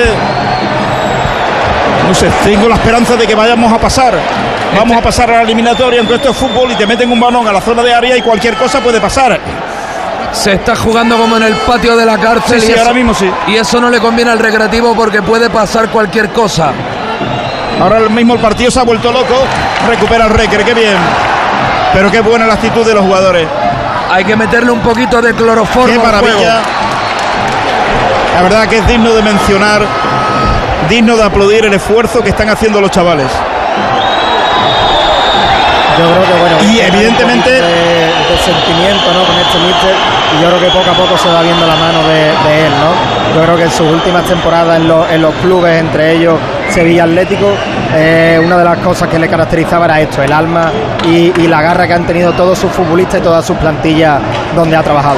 no sé, tengo la esperanza de que vayamos a pasar. Vamos a pasar a la eliminatoria, aunque esto es fútbol y te meten un balón a la zona de área y cualquier cosa puede pasar. Se está jugando como en el patio de la cárcel. Sí, y sí, eso, ahora mismo sí. Y eso no le conviene al Recreativo porque puede pasar cualquier cosa. Ahora mismo el partido se ha vuelto loco. Recupera el Recre, qué bien. Pero qué buena la actitud de los jugadores. Hay que meterle un poquito de cloroformo. Qué maravilla. Al juego. La verdad que es digno de mencionar, digno de aplaudir el esfuerzo que están haciendo los chavales. Yo creo que bueno, y evidentemente de, de sentimiento, ¿no? Con este míster, y yo creo que poco a poco se va viendo la mano de, de él, ¿no? Yo creo que en sus últimas temporadas en, lo, en los clubes, entre ellos Sevilla Atlético, eh, una de las cosas que le caracterizaba era esto, el alma y, y la garra que han tenido todos sus futbolistas y todas sus plantillas donde ha trabajado.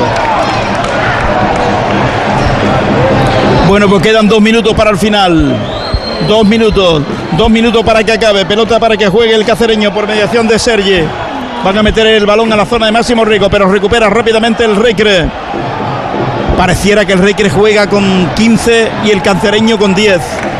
Bueno, pues quedan dos minutos para el final. Dos minutos, dos minutos para que acabe. Pelota para que juegue el cacereño por mediación de Sergi. Van a meter el balón a la zona de Máximo Rico, pero recupera rápidamente el Recre. Pareciera que el Recre juega con quince y el cacereño con diez.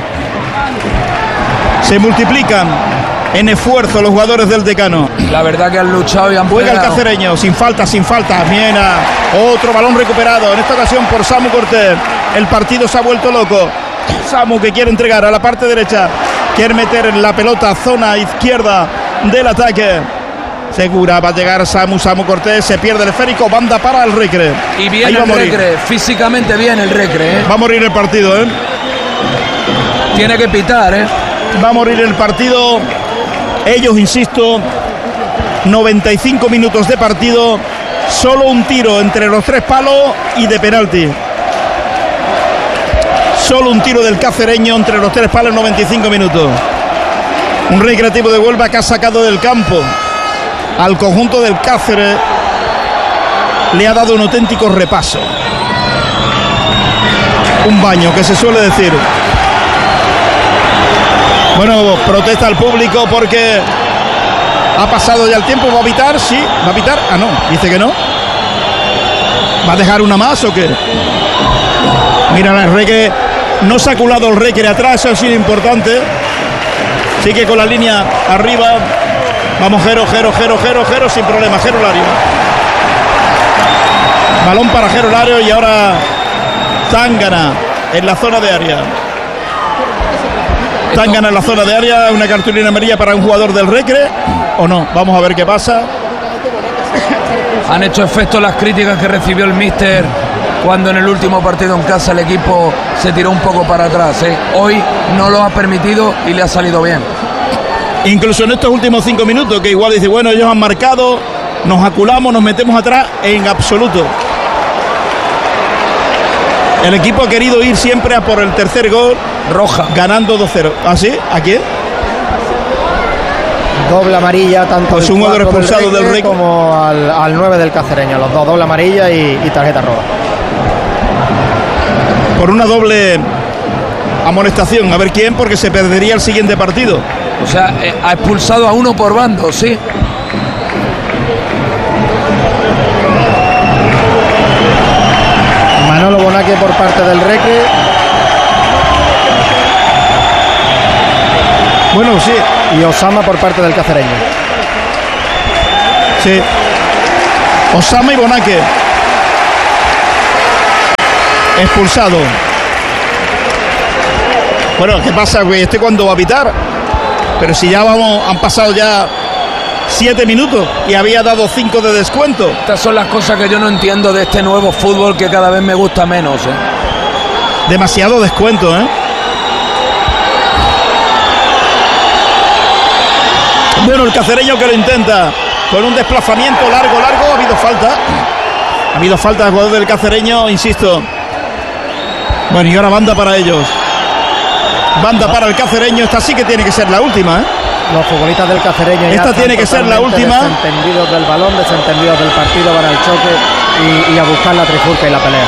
Se multiplican en esfuerzo los jugadores del Decano. La verdad que han luchado y han Juega pegado. el cacereño, sin falta, sin falta. Miena, otro balón recuperado, en esta ocasión por Samu Cortés. El partido se ha vuelto loco. Samu que quiere entregar a la parte derecha, quiere meter en la pelota zona izquierda del ataque. Segura va a llegar Samu, Samu Cortés, se pierde el esférico, banda para el Recre. Y bien el Recre, físicamente bien el Recre. ¿eh? Va a morir el partido, ¿eh? Tiene que pitar, ¿eh? Va a morir el partido. Ellos, insisto, noventa y cinco minutos de partido, solo un tiro entre los tres palos y de penalti. Solo un tiro del cacereño entre los tres palos, noventa y cinco minutos. Un Recreativo de Huelva que ha sacado del campo al conjunto del Cáceres. Le ha dado un auténtico repaso. Un baño, que se suele decir. Bueno, protesta al público porque ha pasado ya el tiempo. ¿Va a pitar? Sí, ¿va a pitar? Ah, no, dice que no. ¿Va a dejar una más o qué? Mira, el Recre no se ha culado el Recre atrás, eso ha sido importante. Sigue con la línea arriba. Vamos, Jero, Jero, Jero, Jero, Jero, sin problema, Jero Lario. Balón para Jero Lario y ahora Tangana en la zona de área. Tangana en la zona de área, una cartulina amarilla para un jugador del Recre, ¿o no? Vamos a ver qué pasa. Han hecho efecto las críticas que recibió el míster cuando en el último partido en casa el equipo se tiró un poco para atrás. ¿eh? Hoy no lo ha permitido y le ha salido bien. Incluso en estos últimos cinco minutos, que igual dice, bueno, ellos han marcado, nos aculamos, nos metemos atrás, en absoluto. El equipo ha querido ir siempre a por el tercer gol. Roja. Ganando dos cero. ¿Ah, sí? ¿A quién? Doble amarilla, tanto pues un jugador expulsado del Recre como al, al nueve del cacereño. Los dos, doble amarilla y, y tarjeta roja. Por una doble amonestación. A ver quién, porque se perdería el siguiente partido. O sea, eh, ha expulsado a uno por bando, sí. por parte del Recre. Bueno, sí. Y Osama por parte del Cacereño. Sí. Osama y Bonaque. Expulsado. Bueno, ¿qué pasa, güey? ¿Este cuándo va a pitar? Pero si ya vamos, han pasado ya siete minutos y había dado cinco de descuento. Estas son las cosas que yo no entiendo de este nuevo fútbol que cada vez me gusta menos, ¿eh? Demasiado descuento, ¿eh? Bueno, el Cacereño que lo intenta con un desplazamiento largo, largo. Ha habido falta. Ha habido falta del jugador del Cacereño, insisto. Bueno, y ahora banda para ellos. Banda para el Cacereño. Esta sí que tiene que ser la última, ¿eh? Los futbolistas del Cacereño. Esta tiene que ser la última. Desentendidos del balón, desentendidos del partido para el choque y, y a buscar la trifulca y la pelea.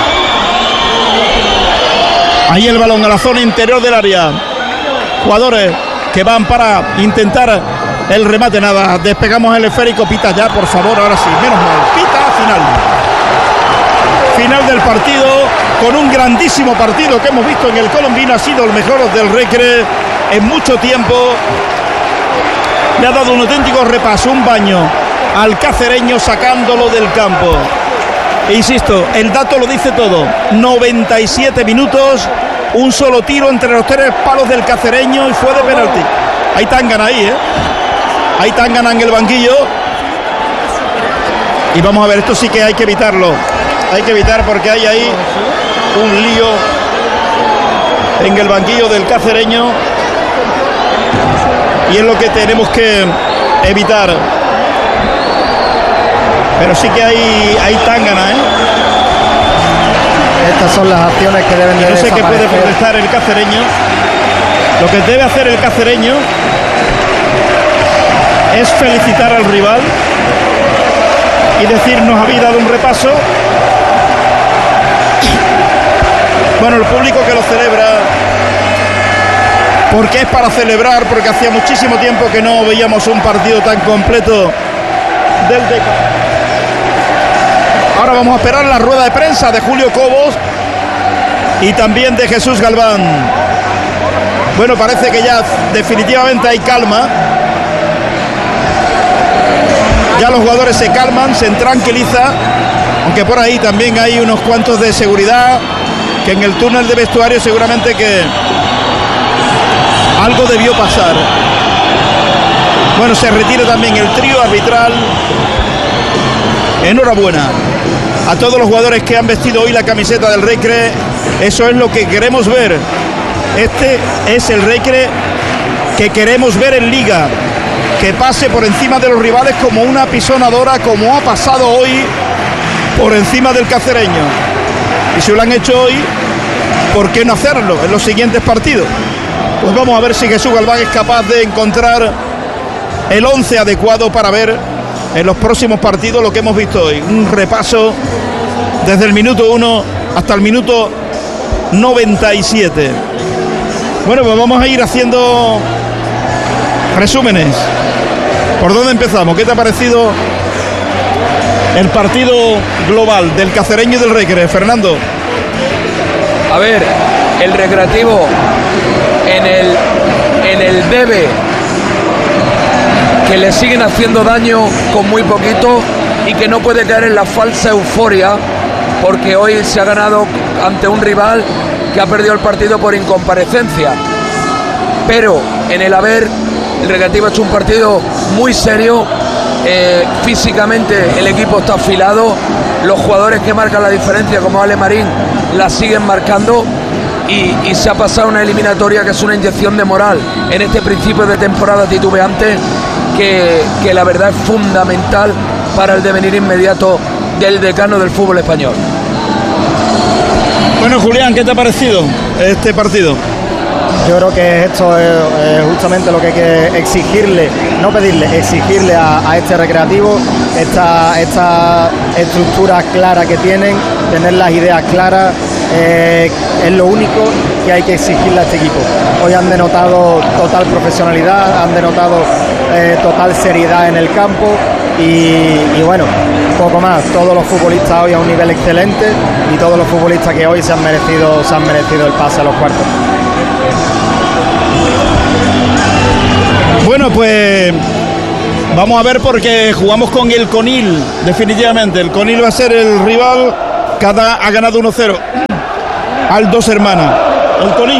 Ahí el balón a la zona interior del área. Jugadores que van para intentar el remate. Nada, despegamos el esférico. Pita ya, por favor, ahora sí. Menos mal. Pita final. Final del partido, con un grandísimo partido que hemos visto en el Colombino. Ha sido el mejor del Recre en mucho tiempo. Le ha dado un auténtico repaso, un baño al Cacereño sacándolo del campo. E insisto, el dato lo dice todo. noventa y siete minutos, un solo tiro entre los tres palos del Cacereño y fue de penalti. Hay Tangana ahí, ¿eh? Hay Tangana en el banquillo. Y vamos a ver, esto sí que hay que evitarlo. Hay que evitar porque hay ahí un lío en el banquillo del Cacereño. Y es lo que tenemos que evitar. Pero sí que hay, hay Tangana, ¿eh? Estas son las acciones que deben de no sé qué puede protestar el Cacereño. Lo que debe hacer el Cacereño es felicitar al rival y decir: nos habéis dado un repaso. Bueno, el público que lo celebra, porque es para celebrar, porque hacía muchísimo tiempo que no veíamos un partido tan completo del Deca. Ahora vamos a esperar la rueda de prensa de Julio Cobos y también de Jesús Galván. Bueno, parece que ya definitivamente hay calma. Ya los jugadores se calman, se tranquilizan, aunque por ahí también hay unos cuantos de seguridad, que en el túnel de vestuario seguramente que algo debió pasar. Bueno, se retira también el trío arbitral. Enhorabuena a todos los jugadores que han vestido hoy la camiseta del Recre. Eso es lo que queremos ver. Este es el Recre que queremos ver en Liga, que pase por encima de los rivales como una pisonadora, como ha pasado hoy por encima del Cacereño. Y si lo han hecho hoy, ¿por qué no hacerlo en los siguientes partidos? Pues vamos a ver si Jesús Galván es capaz de encontrar el once adecuado para ver en los próximos partidos lo que hemos visto hoy. Un repaso desde el minuto uno hasta el minuto noventa y siete. Bueno, pues vamos a ir haciendo resúmenes. ¿Por dónde empezamos? ¿Qué te ha parecido el partido global del Cacereño y del Recre, Fernando? A ver, el Recreativo en el, en el debe, que le siguen haciendo daño con muy poquito y que no puede caer en la falsa euforia, porque hoy se ha ganado ante un rival que ha perdido el partido por incomparecencia. Pero en el haber, el Recreativo ha hecho un partido muy serio. Eh, físicamente el equipo está afilado, los jugadores que marcan la diferencia como Ale Marín la siguen marcando y, y se ha pasado una eliminatoria que es una inyección de moral en este principio de temporada titubeante que, que la verdad es fundamental para el devenir inmediato del decano del fútbol español. Bueno, Julián, ¿qué te ha parecido este partido? Yo creo que esto es, es justamente lo que hay que exigirle, no pedirle, exigirle a, a este Recreativo, esta, esta estructura clara que tienen, tener las ideas claras, eh, es lo único que hay que exigirle a este equipo. Hoy han denotado total profesionalidad, han denotado eh, total seriedad en el campo y, y bueno, poco más. Todos los futbolistas hoy a un nivel excelente y todos los futbolistas que hoy se han merecido, se han merecido el pase a los cuartos. Bueno, pues vamos a ver, porque jugamos con el Conil, definitivamente. El Conil va a ser el rival, cada ha ganado uno cero al Dos Hermanas. El Conil.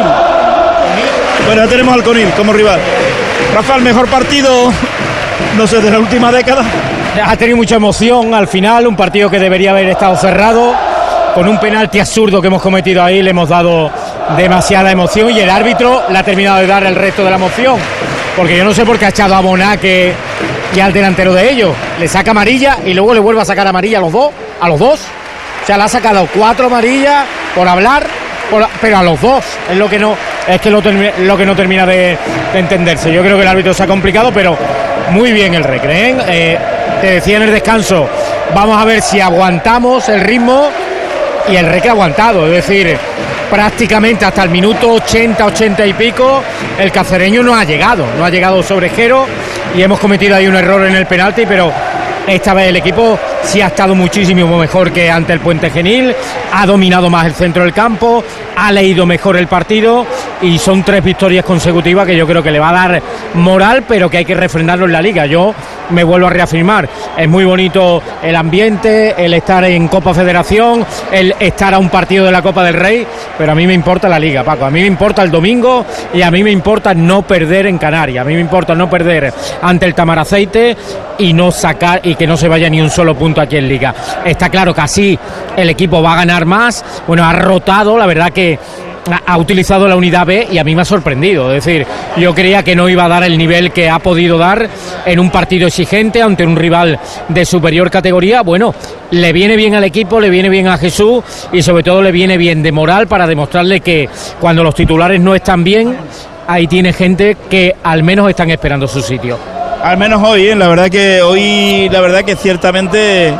Bueno, ya tenemos al Conil como rival. Rafa, el mejor partido, no sé, de la última década. Ha tenido mucha emoción al final, un partido que debería haber estado cerrado. Con un penalti absurdo que hemos cometido ahí le hemos dado demasiada emoción y el árbitro le ha terminado de dar el resto de la emoción. Porque yo no sé por qué ha echado a Bonaque y al delantero de ellos. Le saca amarilla y luego le vuelve a sacar amarilla a los dos. A los dos. O sea, le ha sacado cuatro amarillas por hablar, por, pero a los dos. Es lo que no, es que lo, lo que no termina de, de entenderse. Yo creo que el árbitro se ha complicado, pero muy bien el Recre, ¿eh? Eh, te decía en el descanso, vamos a ver si aguantamos el ritmo, y el Recre ha aguantado. Es decir, prácticamente hasta el minuto ochenta, ochenta y pico, el cacereño no ha llegado, no ha llegado sobre Jero y hemos cometido ahí un error en el penalti, pero esta vez el equipo sí ha estado muchísimo mejor que ante el Puente Genil, ha dominado más el centro del campo, ha leído mejor el partido y son tres victorias consecutivas que yo creo que le va a dar moral, pero que hay que refrendarlo en la liga. Yo me vuelvo a reafirmar, es muy bonito el ambiente, el estar en Copa Federación, el estar a un partido de la Copa del Rey, pero a mí me importa la liga, Paco, a mí me importa el domingo y a mí me importa no perder en Canarias, a mí me importa no perder ante el Tamaraceite y no sacar y que no se vaya ni un solo punto aquí en liga. Está claro que así el equipo va a ganar más, bueno, ha rotado, la verdad que ha utilizado la unidad B y a mí me ha sorprendido. Es decir, yo creía que no iba a dar el nivel que ha podido dar en un partido exigente ante un rival de superior categoría. Bueno, le viene bien al equipo, le viene bien a Jesús y sobre todo le viene bien de moral para demostrarle que cuando los titulares no están bien, ahí tiene gente que al menos están esperando su sitio. Al menos hoy, ¿eh? La verdad que hoy, la verdad que ciertamente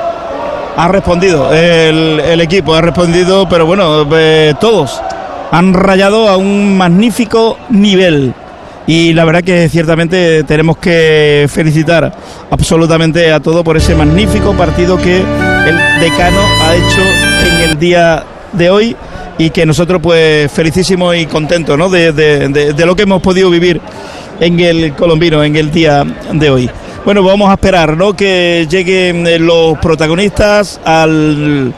ha respondido el, el equipo, ha respondido, pero bueno, eh, todos han rayado a un magnífico nivel y la verdad que ciertamente tenemos que felicitar absolutamente a todos por ese magnífico partido que el decano ha hecho en el día de hoy y que nosotros pues felicísimos y contentos, ¿no? de, de, de, de lo que hemos podido vivir en el Colombino en el día de hoy. Bueno, vamos a esperar, ¿no?, que lleguen los protagonistas al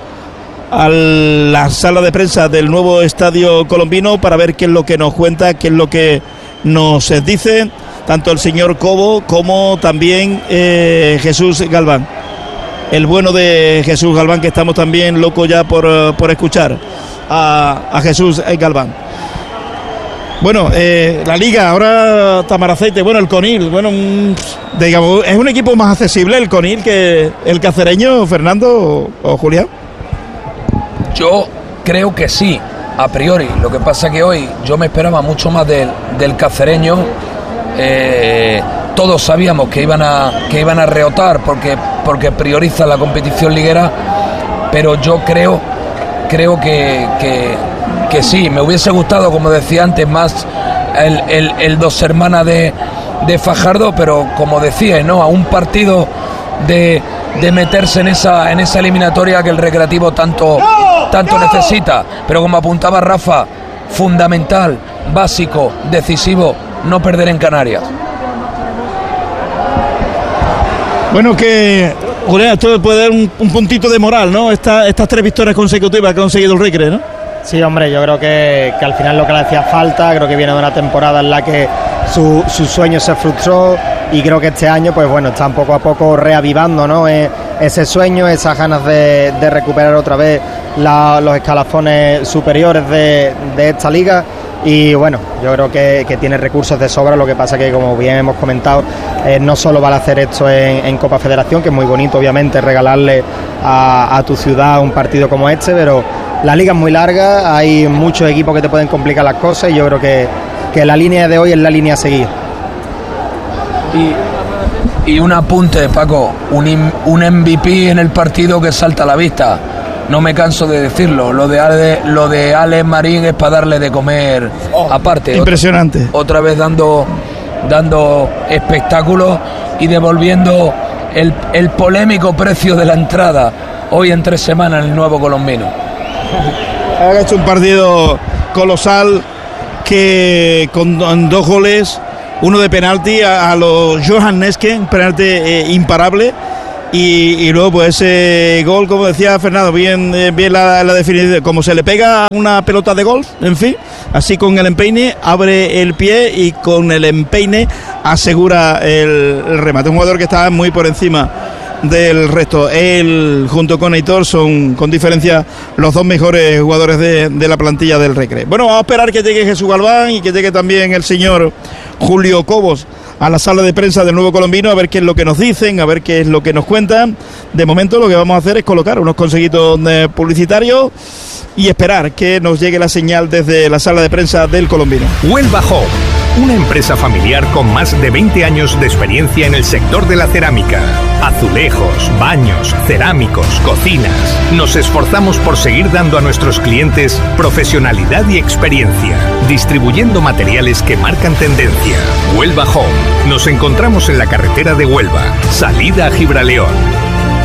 a la sala de prensa del nuevo estadio colombino para ver qué es lo que nos cuenta, qué es lo que nos dice tanto el señor Cobo como también eh, Jesús Galván, el bueno de Jesús Galván, que estamos también locos ya por, por escuchar a, a Jesús Galván. Bueno, eh, la liga, ahora Tamaraceite, bueno, el Conil, bueno, un, digamos, es un equipo más accesible el Conil que el cacereño, Fernando o, o Julián. Yo creo que sí, a priori. Lo que pasa que hoy yo me esperaba mucho más del, del cacereño. Eh, todos sabíamos que iban a que iban a reotar porque porque prioriza la competición liguera, pero yo creo creo que, que, que sí. Me hubiese gustado, como decía antes, más el, el, el Dos Hermanas de, de Fajardo, pero como decía, ¿no?, a un partido de, de meterse en esa en esa eliminatoria que el Recreativo tanto tanto necesita, pero como apuntaba Rafa, fundamental, básico, decisivo, no perder en Canarias. Bueno, que Julián, esto puede dar un, un puntito de moral, ¿no? Esta, estas tres victorias consecutivas que ha conseguido el Recre, ¿no? Sí, hombre, yo creo que, que al final lo que le hacía falta, creo que viene de una temporada en la que su, su sueño se frustró y creo que este año, pues bueno, están poco a poco reavivando, ¿no?, eh, ese sueño, esas ganas de, de recuperar otra vez la, los escalafones superiores de, de esta liga. Y bueno, yo creo que, que tiene recursos de sobra. Lo que pasa que, como bien hemos comentado, eh, no solo vale hacer esto en, en Copa Federación, que es muy bonito obviamente regalarle a, a tu ciudad un partido como este, pero la liga es muy larga, hay muchos equipos que te pueden complicar las cosas y yo creo que, que la línea de hoy es la línea a seguir. Y, y un apunte, Paco, un, un M V P en el partido que salta a la vista. No me canso de decirlo, lo de Ale, lo de Alex Marín es para darle de comer aparte. Impresionante. Otra, otra vez dando, dando espectáculo y devolviendo el, el polémico precio de la entrada hoy en tres semanas en el Nuevo Colombino. Ha hecho un partido colosal que con dos goles, uno de penalti a, a los Johan Neske, un penalti eh, imparable, y, y luego pues ese gol, como decía Fernando, bien, eh, bien la, la definición, como se le pega una pelota de golf, en fin, así con el empeine abre el pie y con el empeine asegura el, el remate. Un jugador que está muy por encima del resto. Él junto con Heitor son con diferencia los dos mejores jugadores de, de la plantilla del Recre. Bueno, vamos a esperar que llegue Jesús Galván y que llegue también el señor Julio Cobos a la sala de prensa del Nuevo Colombino, a ver qué es lo que nos dicen, a ver qué es lo que nos cuentan. De momento lo que vamos a hacer es colocar unos consejitos publicitarios y esperar que nos llegue la señal desde la sala de prensa del Colombino. Huelva Home, una empresa familiar con más de veinte años de experiencia en el sector de la cerámica. Azulejos, baños, cerámicos, cocinas. Nos esforzamos por seguir dando a nuestros clientes profesionalidad y experiencia, distribuyendo materiales que marcan tendencia. Huelva Home. Nos encontramos en la carretera de Huelva, salida a Gibraleón.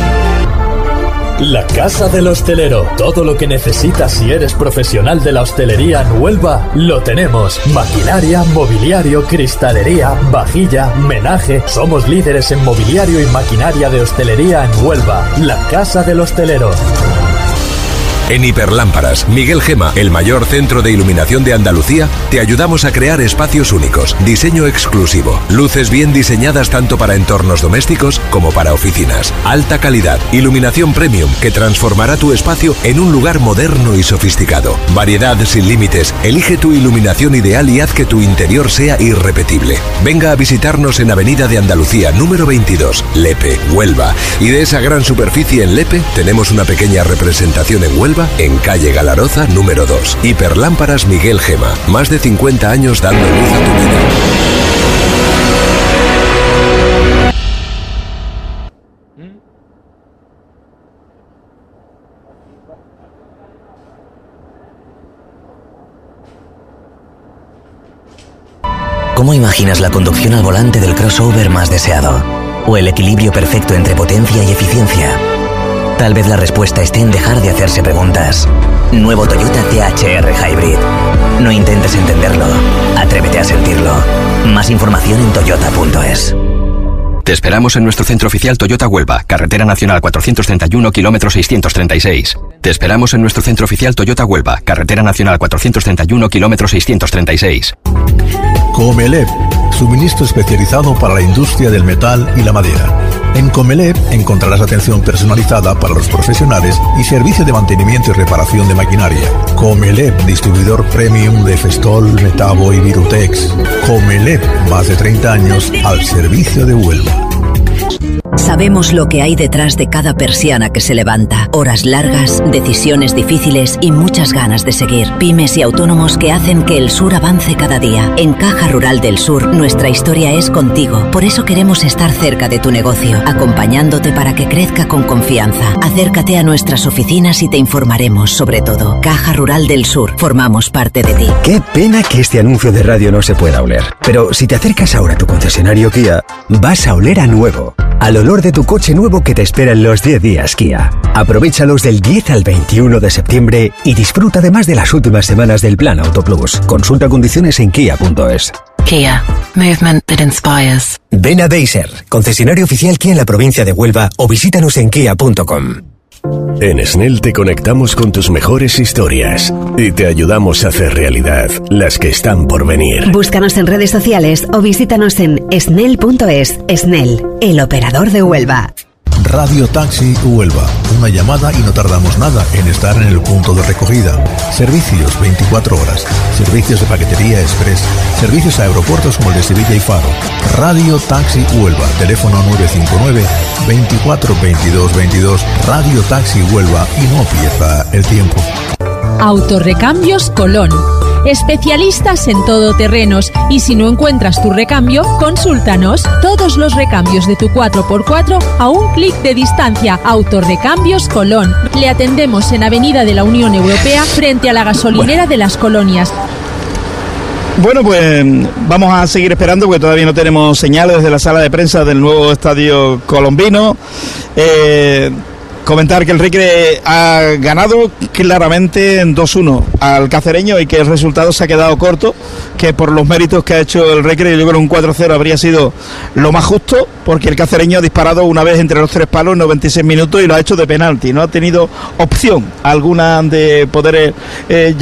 La Casa del Hostelero. Todo lo que necesitas si eres profesional de la hostelería en Huelva, lo tenemos. Maquinaria, mobiliario, cristalería, vajilla, menaje. Somos líderes en mobiliario y maquinaria de hostelería en Huelva. La Casa del Hostelero. En Hiperlámparas, Miguel Gema, el mayor centro de iluminación de Andalucía, te ayudamos a crear espacios únicos, diseño exclusivo, luces bien diseñadas tanto para entornos domésticos como para oficinas, alta calidad, iluminación premium que transformará tu espacio en un lugar moderno y sofisticado, variedad sin límites, elige tu iluminación ideal y haz que tu interior sea irrepetible. Venga a visitarnos en Avenida de Andalucía número veintidós, Lepe, Huelva, y de esa gran superficie en Lepe tenemos una pequeña representación en Huelva, en calle Galaroza número dos. Hiperlámparas Miguel Gema, más de cincuenta años dando luz a tu vida. ¿Cómo imaginas la conducción al volante del crossover más deseado? ¿O el equilibrio perfecto entre potencia y eficiencia? Tal vez la respuesta esté en dejar de hacerse preguntas. Nuevo Toyota T H R Hybrid. No intentes entenderlo, atrévete a sentirlo. Más información en toyota punto es. Te esperamos en nuestro centro oficial Toyota Huelva, carretera nacional cuatrocientos treinta y uno, kilómetro seiscientos treinta y seis. Te esperamos en nuestro centro oficial Toyota Huelva, carretera nacional cuatrocientos treinta y uno, kilómetro seiscientos treinta y seis. Comelep, suministro especializado para la industria del metal y la madera. En Comelep encontrarás atención personalizada para los profesionales y servicio de mantenimiento y reparación de maquinaria. Comelep, distribuidor premium de Festol, Metabo y Virutex. Comelep, más de treinta años al servicio de Huelva. Sabemos lo que hay detrás de cada persiana que se levanta. Horas largas, decisiones difíciles y muchas ganas de seguir. Pymes y autónomos que hacen que el sur avance cada día. En Caja Rural del Sur, nuestra historia es contigo. Por eso queremos estar cerca de tu negocio, acompañándote para que crezca con confianza. Acércate a nuestras oficinas y te informaremos sobre todo. Caja Rural del Sur, formamos parte de ti. Qué pena que este anuncio de radio no se pueda oler. Pero si te acercas ahora a tu concesionario Kia, vas a oler a nuevo. Al olor de tu coche nuevo que te espera en los diez días Kia. Aprovéchalos del diez al veintiuno de septiembre y disfruta además de las últimas semanas del Plan Auto Plus. Consulta condiciones en kia punto es. Kia, movement that inspires. Ven a Deiser, concesionario oficial Kia en la provincia de Huelva, o visítanos en kia punto com. En Snell te conectamos con tus mejores historias y te ayudamos a hacer realidad las que están por venir. Búscanos en redes sociales o visítanos en snell punto es. Snell, el operador de Huelva. Radio Taxi Huelva. Una llamada y no tardamos nada en estar en el punto de recogida. Servicios veinticuatro horas. Servicios de paquetería express. Servicios a aeropuertos como el de Sevilla y Faro. Radio Taxi Huelva. Teléfono nueve cinco nueve, veinticuatro veintidós veintidós. Radio Taxi Huelva y no pierda el tiempo. Autorrecambios Colón. Especialistas en todoterrenos, y si no encuentras tu recambio, consúltanos. Todos los recambios de tu cuatro por cuatro a un clic de distancia. Autorrecambios Colón. Le atendemos en Avenida de la Unión Europea, frente a la gasolinera de Las Colonias. Bueno, pues vamos a seguir esperando porque todavía no tenemos señales desde la sala de prensa del nuevo estadio colombino. Eh, comentar que el Recre ha ganado claramente en dos uno al Cacereño y que el resultado se ha quedado corto, que por los méritos que ha hecho el Recre, yo creo que un cuatro cero habría sido lo más justo, porque el Cacereño ha disparado una vez entre los tres palos en noventa y seis minutos y lo ha hecho de penalti, no ha tenido opción alguna de poder eh,